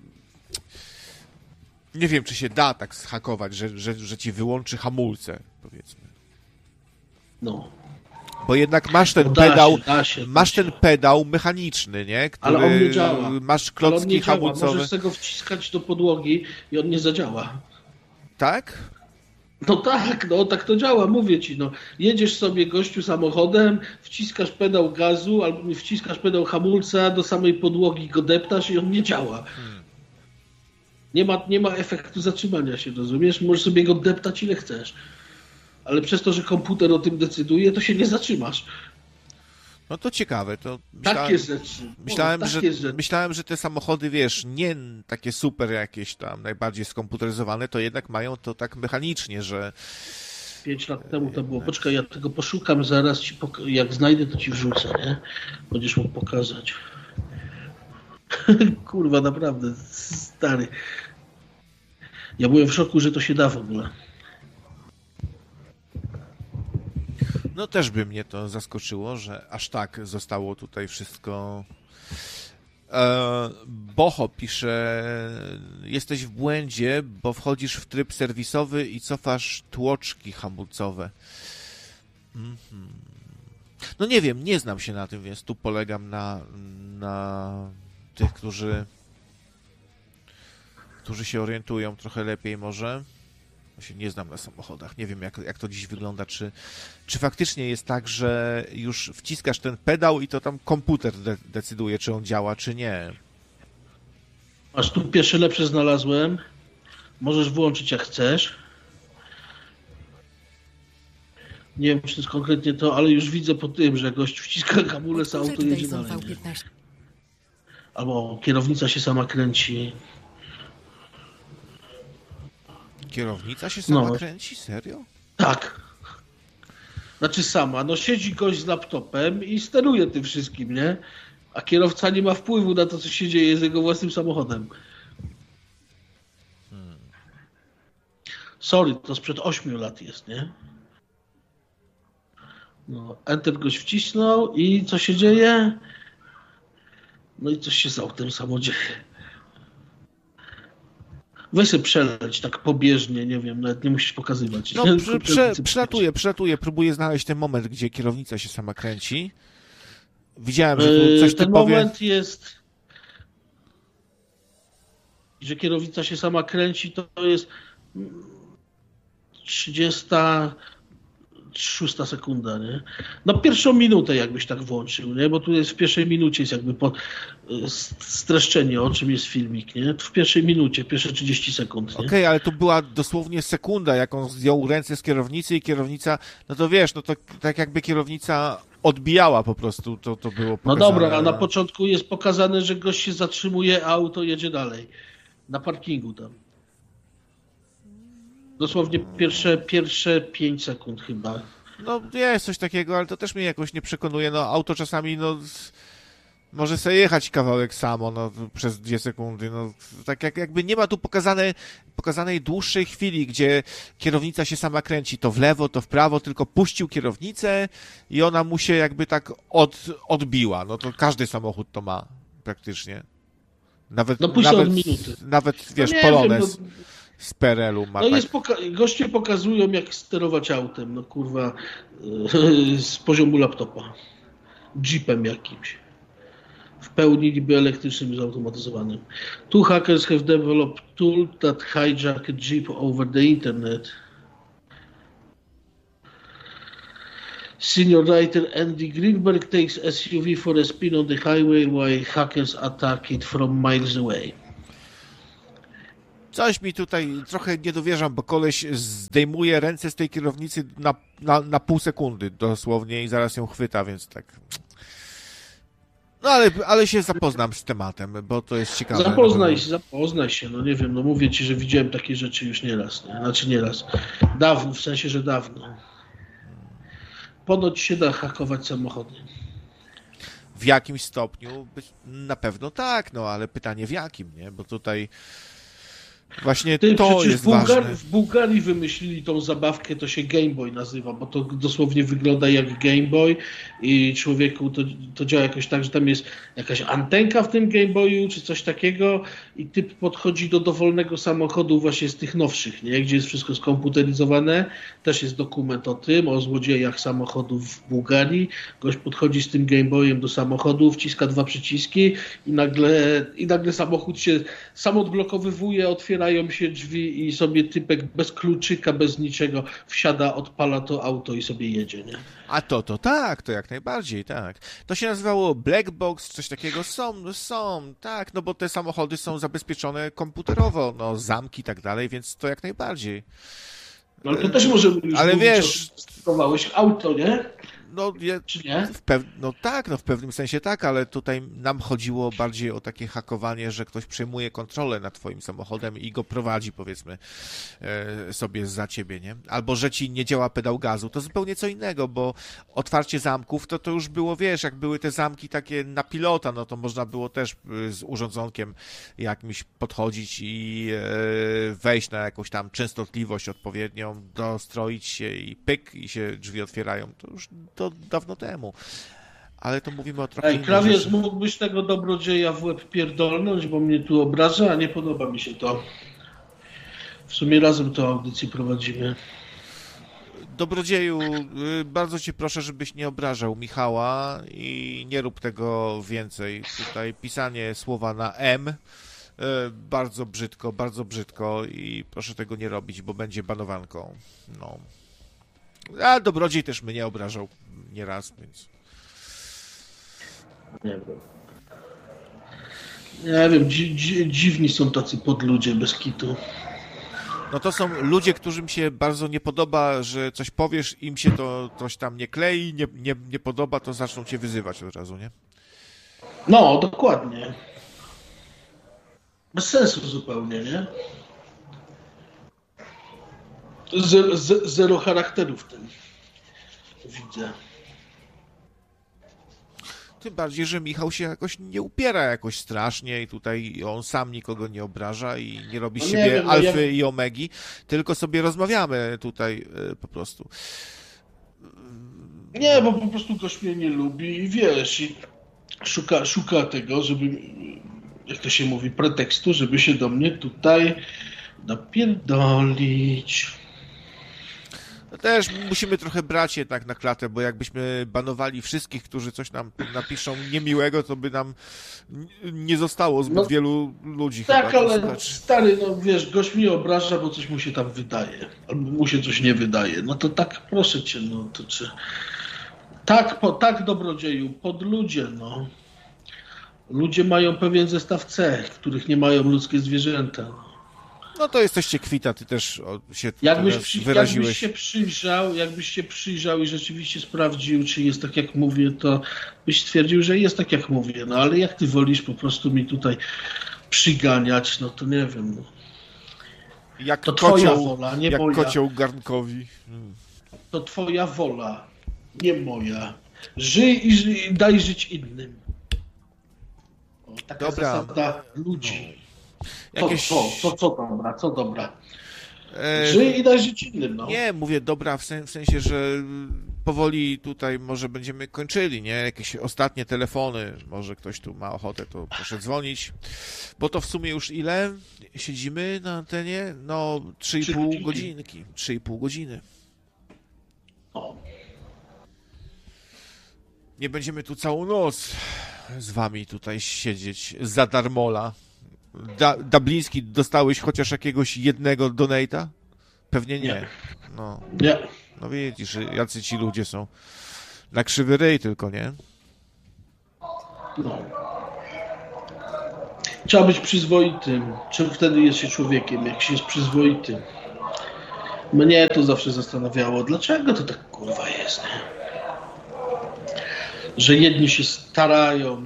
nie wiem, czy się da tak zhakować, że, że, że ci wyłączy hamulce, powiedzmy. No. Bo jednak masz ten no da pedał, się, da się, masz da ten się. pedał mechaniczny, nie? Który Ale on nie działa. Masz Ale on klocki nie działa. hamulcowe. Możesz tego wciskać do podłogi i on nie zadziała. Tak? No tak, no tak to działa, mówię ci, no. Jedziesz sobie, gościu, samochodem, wciskasz pedał gazu albo wciskasz pedał hamulca, do samej podłogi go deptasz i on nie działa. Hmm. Nie ma, nie ma efektu zatrzymania się, rozumiesz? Możesz sobie go deptać ile chcesz. Ale przez to, że komputer o tym decyduje, to się nie zatrzymasz. No to ciekawe. To myślałem, takie rzeczy. Myślałem, o, że, takie rzeczy. myślałem, że te samochody, wiesz, nie takie super jakieś tam, najbardziej skomputeryzowane, to jednak mają to tak mechanicznie, że... Pięć lat temu to było. Poczekaj, ja tego poszukam, zaraz ci pok- jak znajdę, to ci wrzucę, nie? Będziesz mógł pokazać. Kurwa, naprawdę, stary. Ja byłem w szoku, że to się da w ogóle. No też by mnie to zaskoczyło, że aż tak zostało tutaj wszystko. E, Boho pisze, jesteś w błędzie, bo wchodzisz w tryb serwisowy i cofasz tłoczki hamulcowe. Mm-hmm. No nie wiem, nie znam się na tym, więc tu polegam na, na tych, którzy, którzy się orientują trochę lepiej może. Ja się nie znam na samochodach, nie wiem jak, jak to dziś wygląda, czy, czy faktycznie jest tak, że już wciskasz ten pedał i to tam komputer de- decyduje, czy on działa, czy nie. Aż tu pierwsze lepsze znalazłem. Możesz włączyć jak chcesz. Nie wiem, czy to jest konkretnie to, ale już widzę po tym, że gość wciska hamulec, a auto jedzie dalej. Albo kierownica się sama kręci. Kierownica się sama no. kręci? Serio? Tak. Znaczy sama. No siedzi gość z laptopem i steruje tym wszystkim, nie? A kierowca nie ma wpływu na to, co się dzieje z jego własnym samochodem. Hmm. Sorry, to sprzed ośmiu lat jest, nie? No, Enter goś wcisnął i co się dzieje? No i coś się z autem samo dzieje. Weź sobie przeleć tak pobieżnie, nie wiem, nawet nie musisz pokazywać. No, prze, prze, przelatuję, przelatuję, próbuję znaleźć ten moment, gdzie kierownica się sama kręci. Widziałem, że tu coś Ten typowie... moment jest, że kierownica się sama kręci, to jest trzydziesta szósta sekunda, nie? No pierwszą minutę jakbyś tak włączył, nie? Bo tu jest w pierwszej minucie jest jakby po, streszczenie, o czym jest filmik, nie? W pierwszej minucie, pierwsze trzydzieści sekund, nie? Okej, okay, ale to była dosłownie sekunda, jak on zdjął ręce z kierownicy i kierownica, no to wiesz, no to tak jakby kierownica odbijała po prostu, to, to było pokazane. No dobra, a na początku jest pokazane, że gość się zatrzymuje, a auto jedzie dalej. Na parkingu tam. Dosłownie pierwsze, pierwsze pięć sekund chyba. No jest coś takiego, ale to też mnie jakoś nie przekonuje. No auto czasami, no może sobie jechać kawałek samo, no przez dwie sekundy. No tak jak, jakby nie ma tu pokazane, pokazanej dłuższej chwili, gdzie kierownica się sama kręci to w lewo, to w prawo, tylko puścił kierownicę i ona mu się jakby tak od, odbiła. No to każdy samochód to ma praktycznie. Nawet, No później nawet, od minuty. nawet wiesz, no Polones wiem, no, z P R L-u ma no tak... jest poka- goście pokazują, jak sterować autem, no kurwa, z poziomu laptopa. Jeepem jakimś. W pełni niby elektrycznym i zautomatyzowanym. Two hackers have developed tool that hijack a Jeep over the internet. Senior writer Andy Greenberg takes S U V for a spin on the highway while hackers attack it from miles away. Coś mi tutaj trochę nie dowierzam, bo koleś zdejmuje ręce z tej kierownicy na, na, na pół sekundy dosłownie i zaraz ją chwyta, więc tak... No ale, ale się zapoznam z tematem, bo to jest ciekawe. Zapoznaj się, zapoznaj się, no nie wiem, no mówię ci, że widziałem takie rzeczy już nieraz, nie? Znaczy nieraz. Dawno, w sensie, że dawno. Ponoć się da hakować samochody. W jakimś stopniu? Na pewno tak, no ale pytanie w jakim, nie? Bo tutaj właśnie Ty, to jest w Bułgar- ważne. W Bułgarii wymyślili tą zabawkę, to się Game Boy nazywa, bo to dosłownie wygląda jak Game Boy i człowieku to, to działa jakoś tak, że tam jest jakaś antenka w tym Game Boyu czy coś takiego i typ podchodzi do dowolnego samochodu właśnie z tych nowszych, nie? Gdzie jest wszystko skomputeryzowane. Też jest dokument o tym, o złodziejach samochodów w Bułgarii. Gość podchodzi z tym Game Boyem do samochodu, wciska dwa przyciski i nagle, i nagle samochód się sam odblokowywuje, otwierają się drzwi i sobie typek bez kluczyka, bez niczego wsiada, odpala to auto i sobie jedzie, nie? A to, to tak, to jak najbardziej, tak. To się nazywało Black Box, coś takiego. Są, są, tak, no bo te samochody są zabezpieczone komputerowo, no zamki i tak dalej, więc to jak najbardziej. No ale to też może już ale mówić, wiesz, stosowałeś auto, nie? No, je, Czy nie? w pew, no tak, no w pewnym sensie tak, ale tutaj nam chodziło bardziej o takie hakowanie, że ktoś przejmuje kontrolę nad twoim samochodem i go prowadzi, powiedzmy, e, sobie za ciebie, nie? Albo, że ci nie działa pedał gazu, to zupełnie co innego, bo otwarcie zamków, to to już było, wiesz, jak były te zamki takie na pilota, no to można było też z urządzonkiem jakimś podchodzić i e, wejść na jakąś tam częstotliwość odpowiednią, dostroić się i pyk, i się drzwi otwierają. To już to dawno temu. Ale to mówimy o trochę Ej, innej Krawiec, rzeczy. mógłbyś tego dobrodzieja w łeb pierdolnąć, bo mnie tu obraża, a nie podoba mi się to. W sumie razem tę audycję prowadzimy. Dobrodzieju, bardzo cię proszę, żebyś nie obrażał Michała i nie rób tego więcej. Tutaj pisanie słowa na M bardzo brzydko, bardzo brzydko i proszę tego nie robić, bo będzie banowanką. No. A dobrodziej też mnie obrażał nieraz, więc... Nie wiem. Nie wiem, dzi- dzi- dziwni są tacy podludzie bez kitu. No to są ludzie, którym się bardzo nie podoba, że coś powiesz, im się to coś tam nie klei, nie, nie, nie podoba, to zaczną cię wyzywać od razu, nie? No, dokładnie. Bez sensu zupełnie, nie? Zero, zero charakteru w tym. Widzę. Tym bardziej, że Michał się jakoś nie upiera jakoś strasznie i tutaj on sam nikogo nie obraża i nie robi No z nie siebie wiem, no alfy ja... i omegi, tylko sobie rozmawiamy tutaj y, po prostu. Nie, bo po prostu gość mnie nie lubi i wiesz, i szuka, szuka tego, żeby, jak to się mówi, pretekstu, żeby się do mnie tutaj napierdolić. No też musimy trochę brać jednak na klatę, bo jakbyśmy banowali wszystkich, którzy coś nam napiszą niemiłego, to by nam nie zostało zbyt no, wielu ludzi. Tak, chyba, ale znaczy... stary, no wiesz, gość mnie obraża, bo coś mu się tam wydaje, albo mu się coś nie wydaje. No to tak, proszę cię, no to czy... Tak, po, tak, dobrodzieju, pod ludzie, no. Ludzie mają pewien zestaw cech, których nie mają ludzkie zwierzęta. No to jesteście kwita, ty też się jakbyś, teraz przy, wyraziłeś. Jakbyś się przyjrzał, jakbyś się przyjrzał i rzeczywiście sprawdził, czy jest tak jak mówię, to byś stwierdził, że jest tak jak mówię. No ale jak ty wolisz po prostu mi tutaj przyganiać, no to nie wiem. No. Jak to kocioł, twoja wola, nie jak moja. kocioł garnkowi. Hmm. To twoja wola, nie moja. Żyj i, żyj, i daj żyć innym. O, taka Dobra. zasada ludzi. No. Jakieś... Co, co, co, co dobra, co dobra. E... Żyj i daj żyć innym, no. Nie, mówię dobra w, sen, w sensie, że powoli tutaj może będziemy kończyli, nie? Jakieś ostatnie telefony, może ktoś tu ma ochotę, to proszę dzwonić, bo to w sumie już ile siedzimy na antenie? No, trzy i pół godzinki, trzy i pół godziny. O. Nie będziemy tu całą noc z wami tutaj siedzieć za darmola. Da, Dubliński, dostałeś chociaż jakiegoś jednego donate'a? Pewnie nie. Nie. No. Nie. No widzisz, jacy ci ludzie są. Na krzywy ryj tylko, nie? No. Trzeba być przyzwoitym. Czym wtedy jest się człowiekiem, jak się jest przyzwoitym? Mnie to zawsze zastanawiało, dlaczego to tak kurwa jest, nie? Że jedni się starają,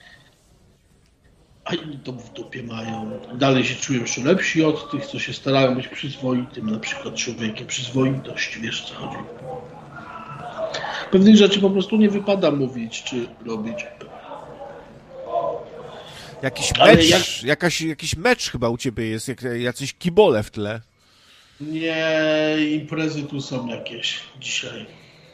a inni to w dupie mają. Dalej się czują jeszcze lepsi od tych, co się starają być przyzwoitym, na przykład człowiekiem. Przyzwoitość, wiesz co chodzi. Pewnych rzeczy po prostu nie wypada mówić czy robić. Jakiś Ale mecz, jak- jakaś, jakiś mecz chyba u ciebie jest, jak, jacyś kibole w tle. Nie, imprezy tu są jakieś dzisiaj.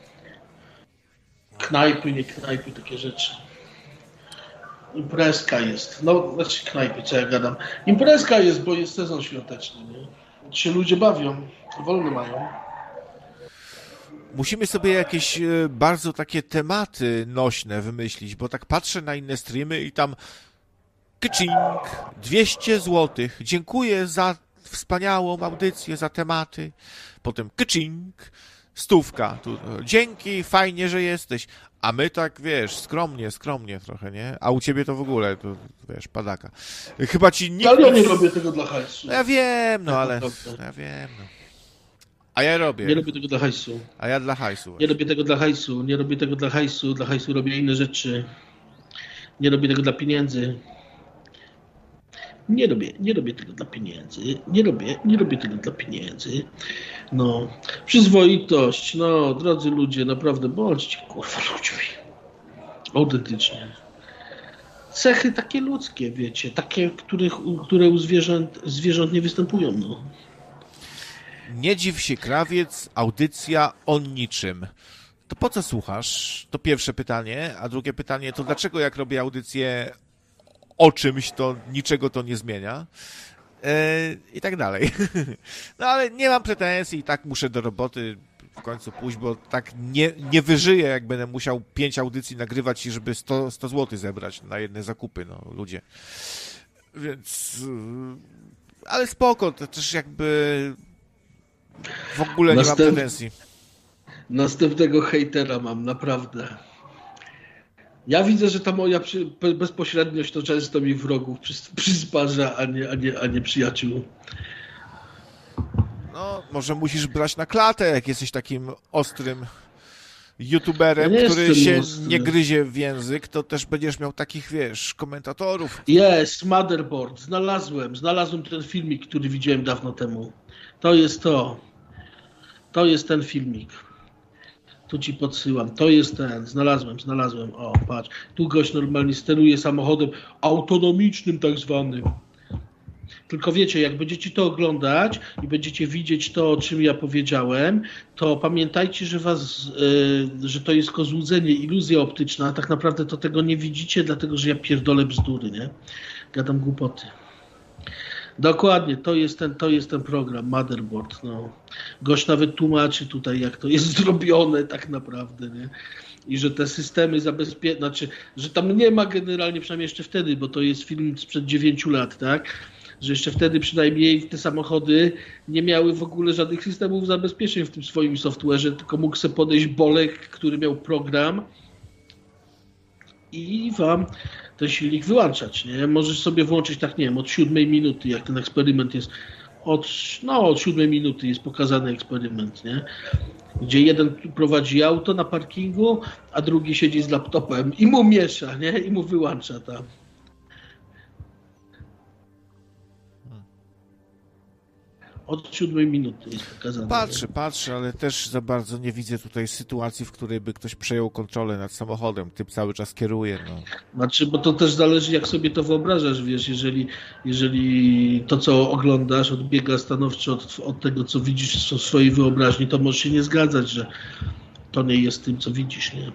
Knajpy, nie knajpy, takie rzeczy. Imprezka jest. No, znaczy knajpy, co ja gadam. Imprezka jest, bo jest sezon świąteczny, nie? Się ludzie bawią, wolne mają. Musimy sobie jakieś e, bardzo takie tematy nośne wymyślić, bo tak patrzę na inne streamy i tam kcink, dwieście złotych, dziękuję za wspaniałą audycję, za tematy. Potem kcink, stówka, tu, dzięki, fajnie, że jesteś. A my tak, wiesz, skromnie, skromnie trochę, nie? A u ciebie to w ogóle, to wiesz, padaka. Chyba ci nikt... Ale ja nie robię tego dla hajsu. No ja wiem, no ale... Dobra. No ja wiem, no. A ja robię. Nie robię tego dla hajsu. A ja dla hajsu. Nie robię tego dla hajsu. Nie robię tego dla hajsu. Dla hajsu robię inne rzeczy. Nie robię tego dla pieniędzy. Nie robię, nie robię tego dla pieniędzy. Nie robię, nie robię tego dla pieniędzy. No, przyzwoitość. No, drodzy ludzie, naprawdę bądźcie kurwa ludźmi. Autentycznie. Cechy takie ludzkie, wiecie, takie, których, które u zwierząt, zwierząt nie występują, no. Nie dziw się, krawiec, audycja o niczym. To po co słuchasz? To pierwsze pytanie. A drugie pytanie, to dlaczego jak robię audycję o czymś, to niczego to nie zmienia? E, I tak dalej. No ale nie mam pretensji i tak muszę do roboty w końcu pójść, bo tak nie, nie wyżyję, jak będę musiał pięć audycji nagrywać i żeby sto, sto złotych zebrać na jedne zakupy, no ludzie. Więc... yy, Ale spoko, to też jakby... W ogóle nie Następ- mam pretensji. Następnego hejtera mam, naprawdę. Ja widzę, że ta moja przy, be- bezpośredniość to często mi wrogów przys- przysparza, a nie, a, nie, a nie przyjaciół. No, może musisz brać na klatę, jak jesteś takim ostrym youtuberem, Ja nie który jestem się ostry. nie gryzie w język, to też będziesz miał takich, wiesz, komentatorów. Jest, Motherboard, znalazłem, znalazłem ten filmik, który widziałem dawno temu. To jest to. To jest ten filmik. Tu ci podsyłam. To jest ten. Znalazłem, znalazłem. O, patrz. Tu gość normalnie steruje samochodem autonomicznym tak zwanym. Tylko wiecie, jak będziecie to oglądać i będziecie widzieć to, o czym ja powiedziałem, to pamiętajcie, że was, yy, że to jest tylko złudzenie, iluzja optyczna, a tak naprawdę to tego nie widzicie, dlatego że ja pierdolę bzdury, nie? Gadam głupoty. Dokładnie, to jest ten, to jest ten program, Motherboard. No. Gość nawet tłumaczy tutaj, jak to jest zrobione tak naprawdę, nie? I że te systemy zabezpieczenia, znaczy, że tam nie ma generalnie, przynajmniej jeszcze wtedy, bo to jest film sprzed dziewięciu lat, tak? Że jeszcze wtedy przynajmniej te samochody nie miały w ogóle żadnych systemów zabezpieczeń w tym swoim software'ze, tylko mógł sobie podejść Bolek, który miał program i wam ten silnik wyłączać, nie? Możesz sobie włączyć tak, nie wiem, od siódmej minuty, jak ten eksperyment jest, od, no od siódmej minuty jest pokazany eksperyment, nie? Gdzie jeden prowadzi auto na parkingu, a drugi siedzi z laptopem i mu miesza, nie? I mu wyłącza tam. Od siódmej minuty jest pokazane. Patrzę, patrzę, ale też za bardzo nie widzę tutaj sytuacji, w której by ktoś przejął kontrolę nad samochodem. Typ cały czas kieruje, no. Znaczy, bo to też zależy, jak sobie to wyobrażasz, wiesz, jeżeli, jeżeli to, co oglądasz, odbiega stanowczo od, od tego, co widzisz w swojej wyobraźni, to możesz się nie zgadzać, że to nie jest tym, co widzisz, nie?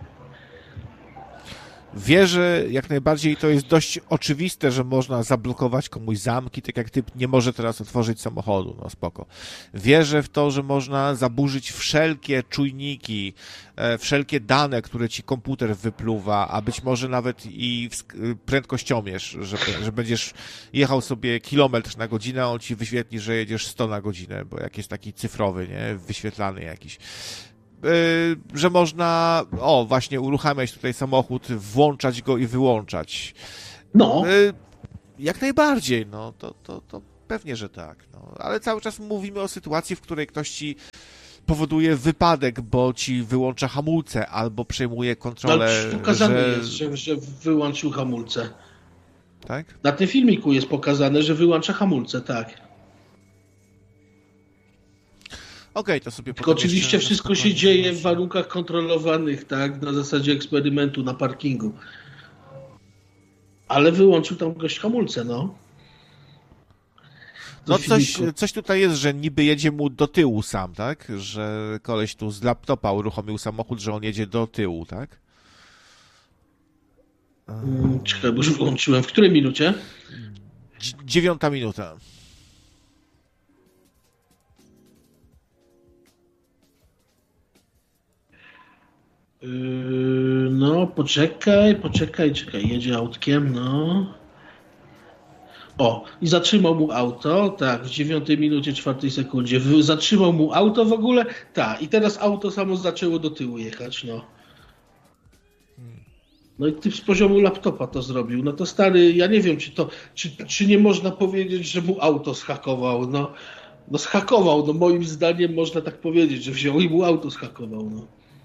Wierzę jak najbardziej, to jest dość oczywiste, że można zablokować komuś zamki, tak jak typ nie może teraz otworzyć samochodu, no spoko. Wierzę w to, że można zaburzyć wszelkie czujniki, e, wszelkie dane, które ci komputer wypluwa, a być może nawet i prędkościomierz, że, że będziesz jechał sobie kilometr na godzinę, a on ci wyświetli, że jedziesz sto na godzinę, bo jak jest taki cyfrowy, nie, wyświetlany jakiś. Że można, o właśnie, uruchamiać tutaj samochód, włączać go i wyłączać. No. Jak najbardziej, no, to, to, to pewnie, że tak. No. Ale cały czas mówimy o sytuacji, w której ktoś ci powoduje wypadek, bo ci wyłącza hamulce, albo przejmuje kontrolę. Ale pokazane że... jest, że, że wyłączył hamulce. Tak? Na tym filmiku jest pokazane, że wyłącza hamulce, tak. Okej, okay, to sobie Tylko oczywiście wszystko się dzieje w warunkach kontrolowanych, tak, na zasadzie eksperymentu na parkingu. Ale wyłączył tam gość hamulce, no. No coś, coś tutaj jest, że niby jedzie mu do tyłu sam, tak? Że koleś tu z laptopa uruchomił samochód, że on jedzie do tyłu, tak? Czekaj, bo już wyłączyłem. W której minucie? Dziewiąta minuta. No, poczekaj, poczekaj, czekaj, jedzie autkiem, no. O, i zatrzymał mu auto, tak, w dziewiątej minucie, czwartej sekundzie. Zatrzymał mu auto w ogóle, tak, i teraz auto samo zaczęło do tyłu jechać, no. No i typ z poziomu laptopa to zrobił. No to stary, ja nie wiem, czy to, czy, czy nie można powiedzieć, że mu auto zhakował, no. No zhakował, no moim zdaniem można tak powiedzieć, że wziął i mu auto zhakował, no.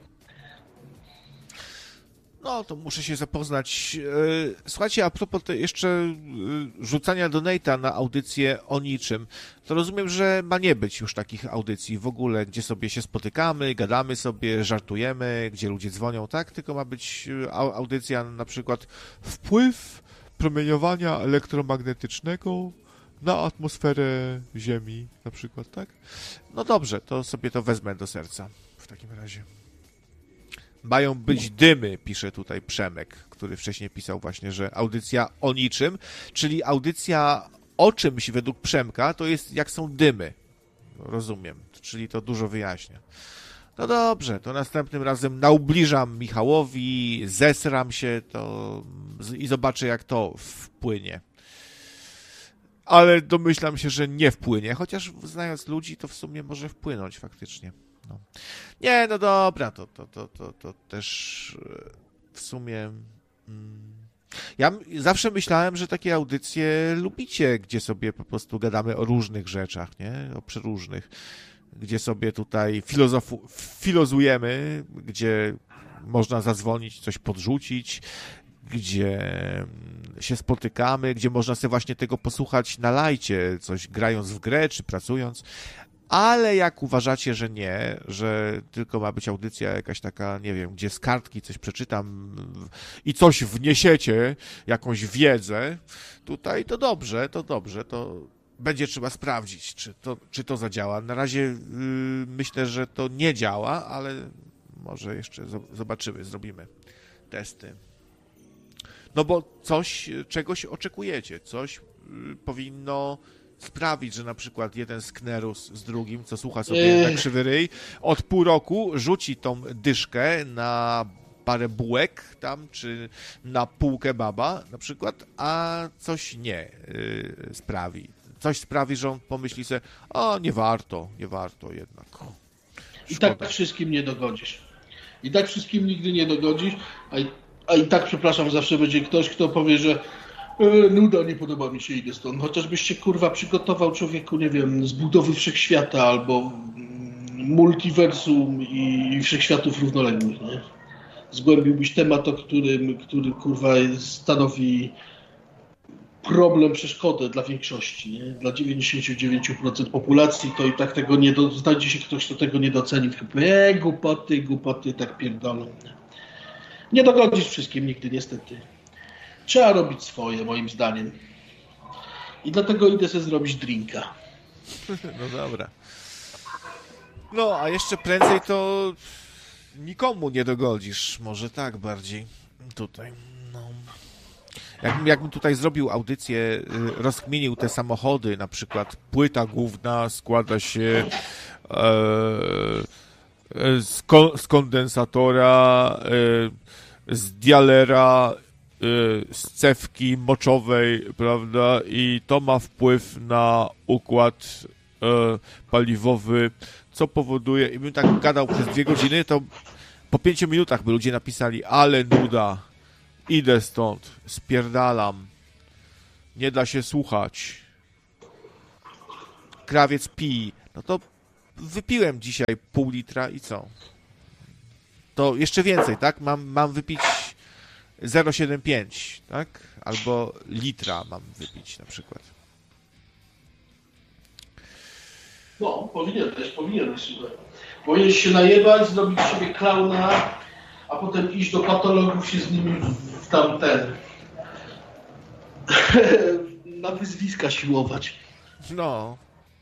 No, to muszę się zapoznać. Słuchajcie, a propos jeszcze rzucania donate'a na audycję o niczym, to rozumiem, że ma nie być już takich audycji w ogóle, gdzie sobie się spotykamy, gadamy sobie, żartujemy, gdzie ludzie dzwonią, tak? Tylko ma być audycja na przykład wpływ promieniowania elektromagnetycznego na atmosferę Ziemi, na przykład, tak? No dobrze, to sobie to wezmę do serca w takim razie. Mają być dymy, pisze tutaj Przemek, który wcześniej pisał właśnie, że audycja o niczym, czyli audycja o czymś według Przemka, to jest jak są dymy. Rozumiem, czyli to dużo wyjaśnia. No dobrze, to następnym razem naubliżam Michałowi, zesram się to i zobaczę, jak to wpłynie. Ale domyślam się, że nie wpłynie, chociaż znając ludzi, to w sumie może wpłynąć faktycznie. No. Nie, no dobra, to, to, to, to, to też w sumie... Mm, ja zawsze myślałem, że takie audycje lubicie, gdzie sobie po prostu gadamy o różnych rzeczach, nie? O przeróżnych, gdzie sobie tutaj filozofu, filozujemy, gdzie można zadzwonić, coś podrzucić, gdzie się spotykamy, gdzie można sobie właśnie tego posłuchać na lajcie, coś grając w grę, czy pracując. Ale jak uważacie, że nie, że tylko ma być audycja jakaś taka, nie wiem, gdzie z kartki coś przeczytam i coś wniesiecie, jakąś wiedzę tutaj, to dobrze, to dobrze, to będzie trzeba sprawdzić, czy to, czy to zadziała. Na razie yy, myślę, że to nie działa, ale może jeszcze zobaczymy, zrobimy testy. No bo coś, czegoś oczekujecie, coś yy, powinno sprawić, że na przykład jeden sknerus z drugim, co słucha sobie na krzywy ryj, od pół roku rzuci tą dyszkę na parę bułek tam, czy na pół kebaba na przykład, a coś nie yy, sprawi. Coś sprawi, że on pomyśli sobie, o, nie warto, nie warto jednak. Szkoda. I tak wszystkim nie dogodzisz. I tak wszystkim nigdy nie dogodzisz, a i, a i tak, przepraszam, zawsze będzie ktoś, kto powie, że E, nuda, nie podoba mi się, idę stąd. Chociażbyś się, kurwa, przygotował, człowieku, nie wiem, z budowy wszechświata albo multiversum i wszechświatów równoległych, nie? Zgłębiłbyś temat, o którym, który, kurwa, stanowi problem, przeszkodę dla większości, nie? Dla dziewięćdziesiąt dziewięć procent populacji, to i tak tego nie do... znajdzie się ktoś, kto tego nie doceni. E, głupoty, głupoty, tak pierdolą. Nie dogodzisz wszystkim nigdy, niestety. Trzeba robić swoje, moim zdaniem. I dlatego idę sobie zrobić drinka. No dobra. No, a jeszcze prędzej to nikomu nie dogodzisz, może tak bardziej tutaj, no. Jakbym, jakbym tutaj zrobił audycję, rozkminił te samochody, na przykład płyta główna składa się e, z, ko, z kondensatora, e, z dialera, e, z cewki moczowej, prawda, i to ma wpływ na układ e, paliwowy, co powoduje, i bym tak gadał przez dwie godziny, to po pięciu minutach by ludzie napisali, ale nuda, idę stąd, spierdalam, nie da się słuchać, krawiec pij. No to wypiłem dzisiaj pół litra i co? To jeszcze więcej, tak? Mam, mam wypić zero przecinek siedemdziesiąt pięć, tak? Albo litra mam wypić na przykład. No, powinieneś, powinieneś, słuchaj. Powinieneś się najebać, zrobić sobie klauna, a potem iść do patologów się z nimi w tamten na wyzwiska siłować. No.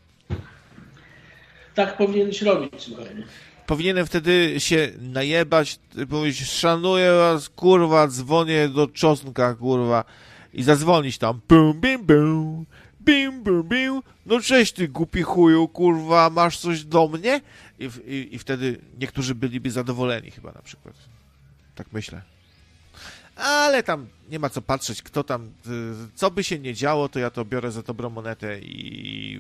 Tak powinieneś robić, słuchaj. Powinienem wtedy się najebać, powiedzieć, szanuję was, kurwa, dzwonię do czosnka, kurwa, i zadzwonić tam, bum, bim, bum, bim, bum, bim, no cześć ty głupi chuju, kurwa, masz coś do mnie? I, i, i wtedy niektórzy byliby zadowoleni chyba na przykład. Tak myślę. Ale tam nie ma co patrzeć, kto tam, co by się nie działo, to ja to biorę za dobrą monetę i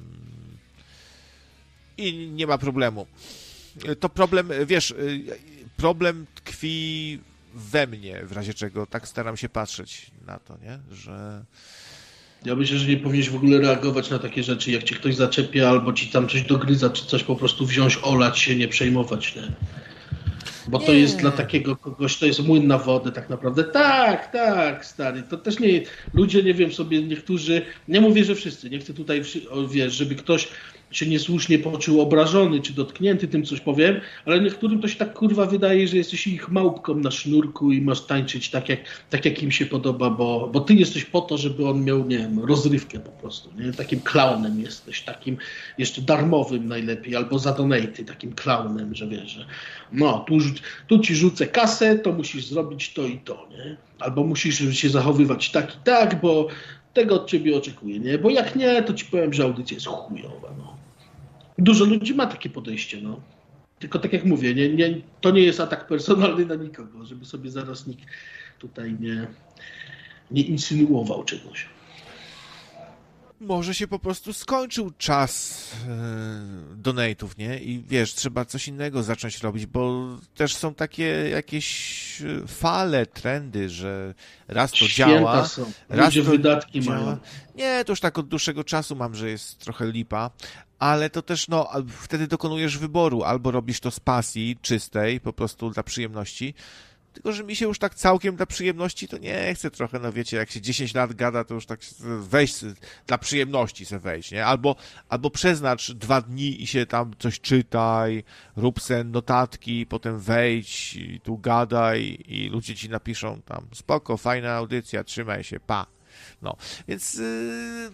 i nie ma problemu. To problem, wiesz, problem tkwi we mnie, w razie czego tak staram się patrzeć na to, nie? Że... Ja myślę, że nie powinieneś w ogóle reagować na takie rzeczy, jak cię ktoś zaczepia albo ci tam coś dogryza, czy coś, po prostu wziąć, olać się, nie przejmować, nie? Bo nie. To jest dla takiego kogoś, to jest młyn na wodę tak naprawdę. Tak, tak, stary, to też nie, ludzie, nie wiem sobie, niektórzy, nie mówię, że wszyscy, nie chcę tutaj, wiesz, żeby ktoś się niesłusznie poczuł obrażony, czy dotknięty tym, coś powiem, ale niektórym to się tak, kurwa, wydaje, że jesteś ich małpką na sznurku i masz tańczyć tak, jak, tak jak im się podoba, bo, bo ty jesteś po to, żeby on miał, nie wiem, rozrywkę po prostu, nie? Takim klaunem jesteś, takim jeszcze darmowym najlepiej, albo za donaty, takim klaunem, że wiesz, że no, tu, tu ci rzucę kasę, to musisz zrobić to i to, nie? Albo musisz się zachowywać tak i tak, bo tego od ciebie oczekuję, nie? Bo jak nie, to ci powiem, że audycja jest chujowa, no. Dużo ludzi ma takie podejście, no. Tylko tak jak mówię, nie, nie, to nie jest atak personalny na nikogo, żeby sobie zaraz nikt tutaj nie, nie insynuował czegoś. Może się po prostu skończył czas yy, donate'ów, nie? I wiesz, trzeba coś innego zacząć robić, bo też są takie jakieś fale, trendy, że raz to Święta działa, są. raz Ludzie to wydatki działa. mają. Nie, to już tak od dłuższego czasu mam, że jest trochę lipa, ale to też, no, wtedy dokonujesz wyboru, albo robisz to z pasji czystej, po prostu dla przyjemności. Tylko, że mi się już tak całkiem dla przyjemności to nie chce trochę, no wiecie, jak się dziesięć lat gada, to już tak wejść dla przyjemności se wejść, nie? Albo, albo przeznacz dwa dni i się tam coś czytaj, rób se notatki, potem wejdź i tu gadaj i ludzie ci napiszą tam, spoko, fajna audycja, trzymaj się, pa. No, więc yy...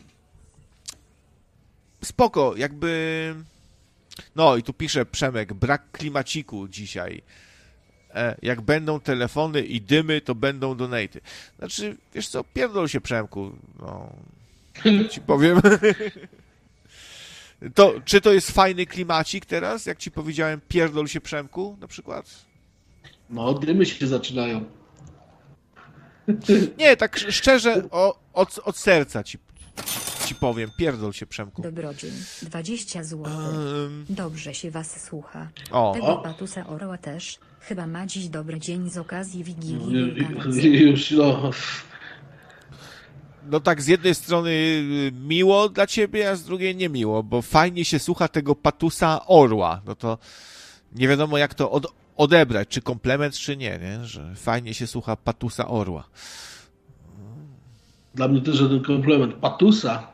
spoko, jakby... No i tu pisze Przemek, brak klimaciku dzisiaj. Jak będą telefony i dymy, to będą donaty. Znaczy, wiesz co, pierdol się, Przemku. No, ci powiem. To, czy to jest fajny klimacik teraz, jak ci powiedziałem, pierdol się, Przemku, na przykład? No, dymy się zaczynają. Nie, tak szczerze, o, od, od serca ci, ci powiem, pierdol się, Przemku. Dobrodziej, dwadzieścia złotych. Um... Dobrze się was słucha. O. Tego O. Patusa Orła też. Chyba ma dziś dobry dzień z okazji Wigilii Już, już, no. No tak, z jednej strony miło dla ciebie, a z drugiej niemiło, bo fajnie się słucha tego Patusa Orła. No to nie wiadomo, jak to od, odebrać, czy komplement, czy nie, nie, że fajnie się słucha Patusa Orła. Dla mnie to żaden komplement. Patusa.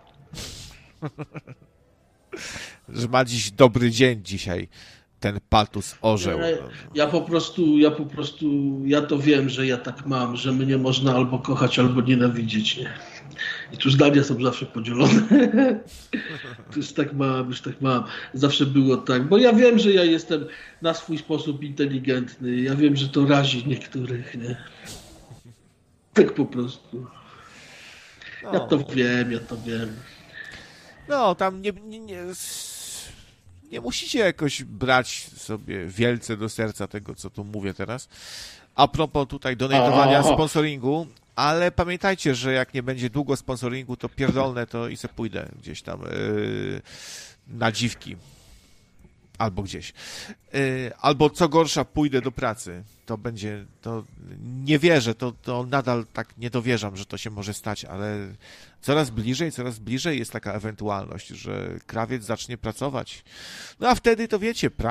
Że ma dziś dobry dzień dzisiaj. Ten Patus orzeł. Ja, ja po prostu, ja po prostu, ja to wiem, że ja tak mam, że mnie można albo kochać, albo nienawidzieć, nie? I tu zdania są zawsze podzielone. To już tak mam, już tak mam. Zawsze było tak, bo ja wiem, że ja jestem na swój sposób inteligentny. Ja wiem, że to razi niektórych, nie? Tak po prostu. Ja No. to wiem, ja to wiem. No, tam nie, nie, nie, nie musicie jakoś brać sobie wielce do serca tego, co tu mówię teraz. A propos tutaj donatowania, O! sponsoringu, ale pamiętajcie, że jak nie będzie długo sponsoringu, to pierdolne to i se pójdę gdzieś tam yy, na dziwki. Albo gdzieś. Yy, albo co gorsza, pójdę do pracy. To będzie, to nie wierzę, to, to nadal tak nie dowierzam, że to się może stać, ale coraz bliżej, coraz bliżej jest taka ewentualność, że krawiec zacznie pracować. No a wtedy to wiecie, praca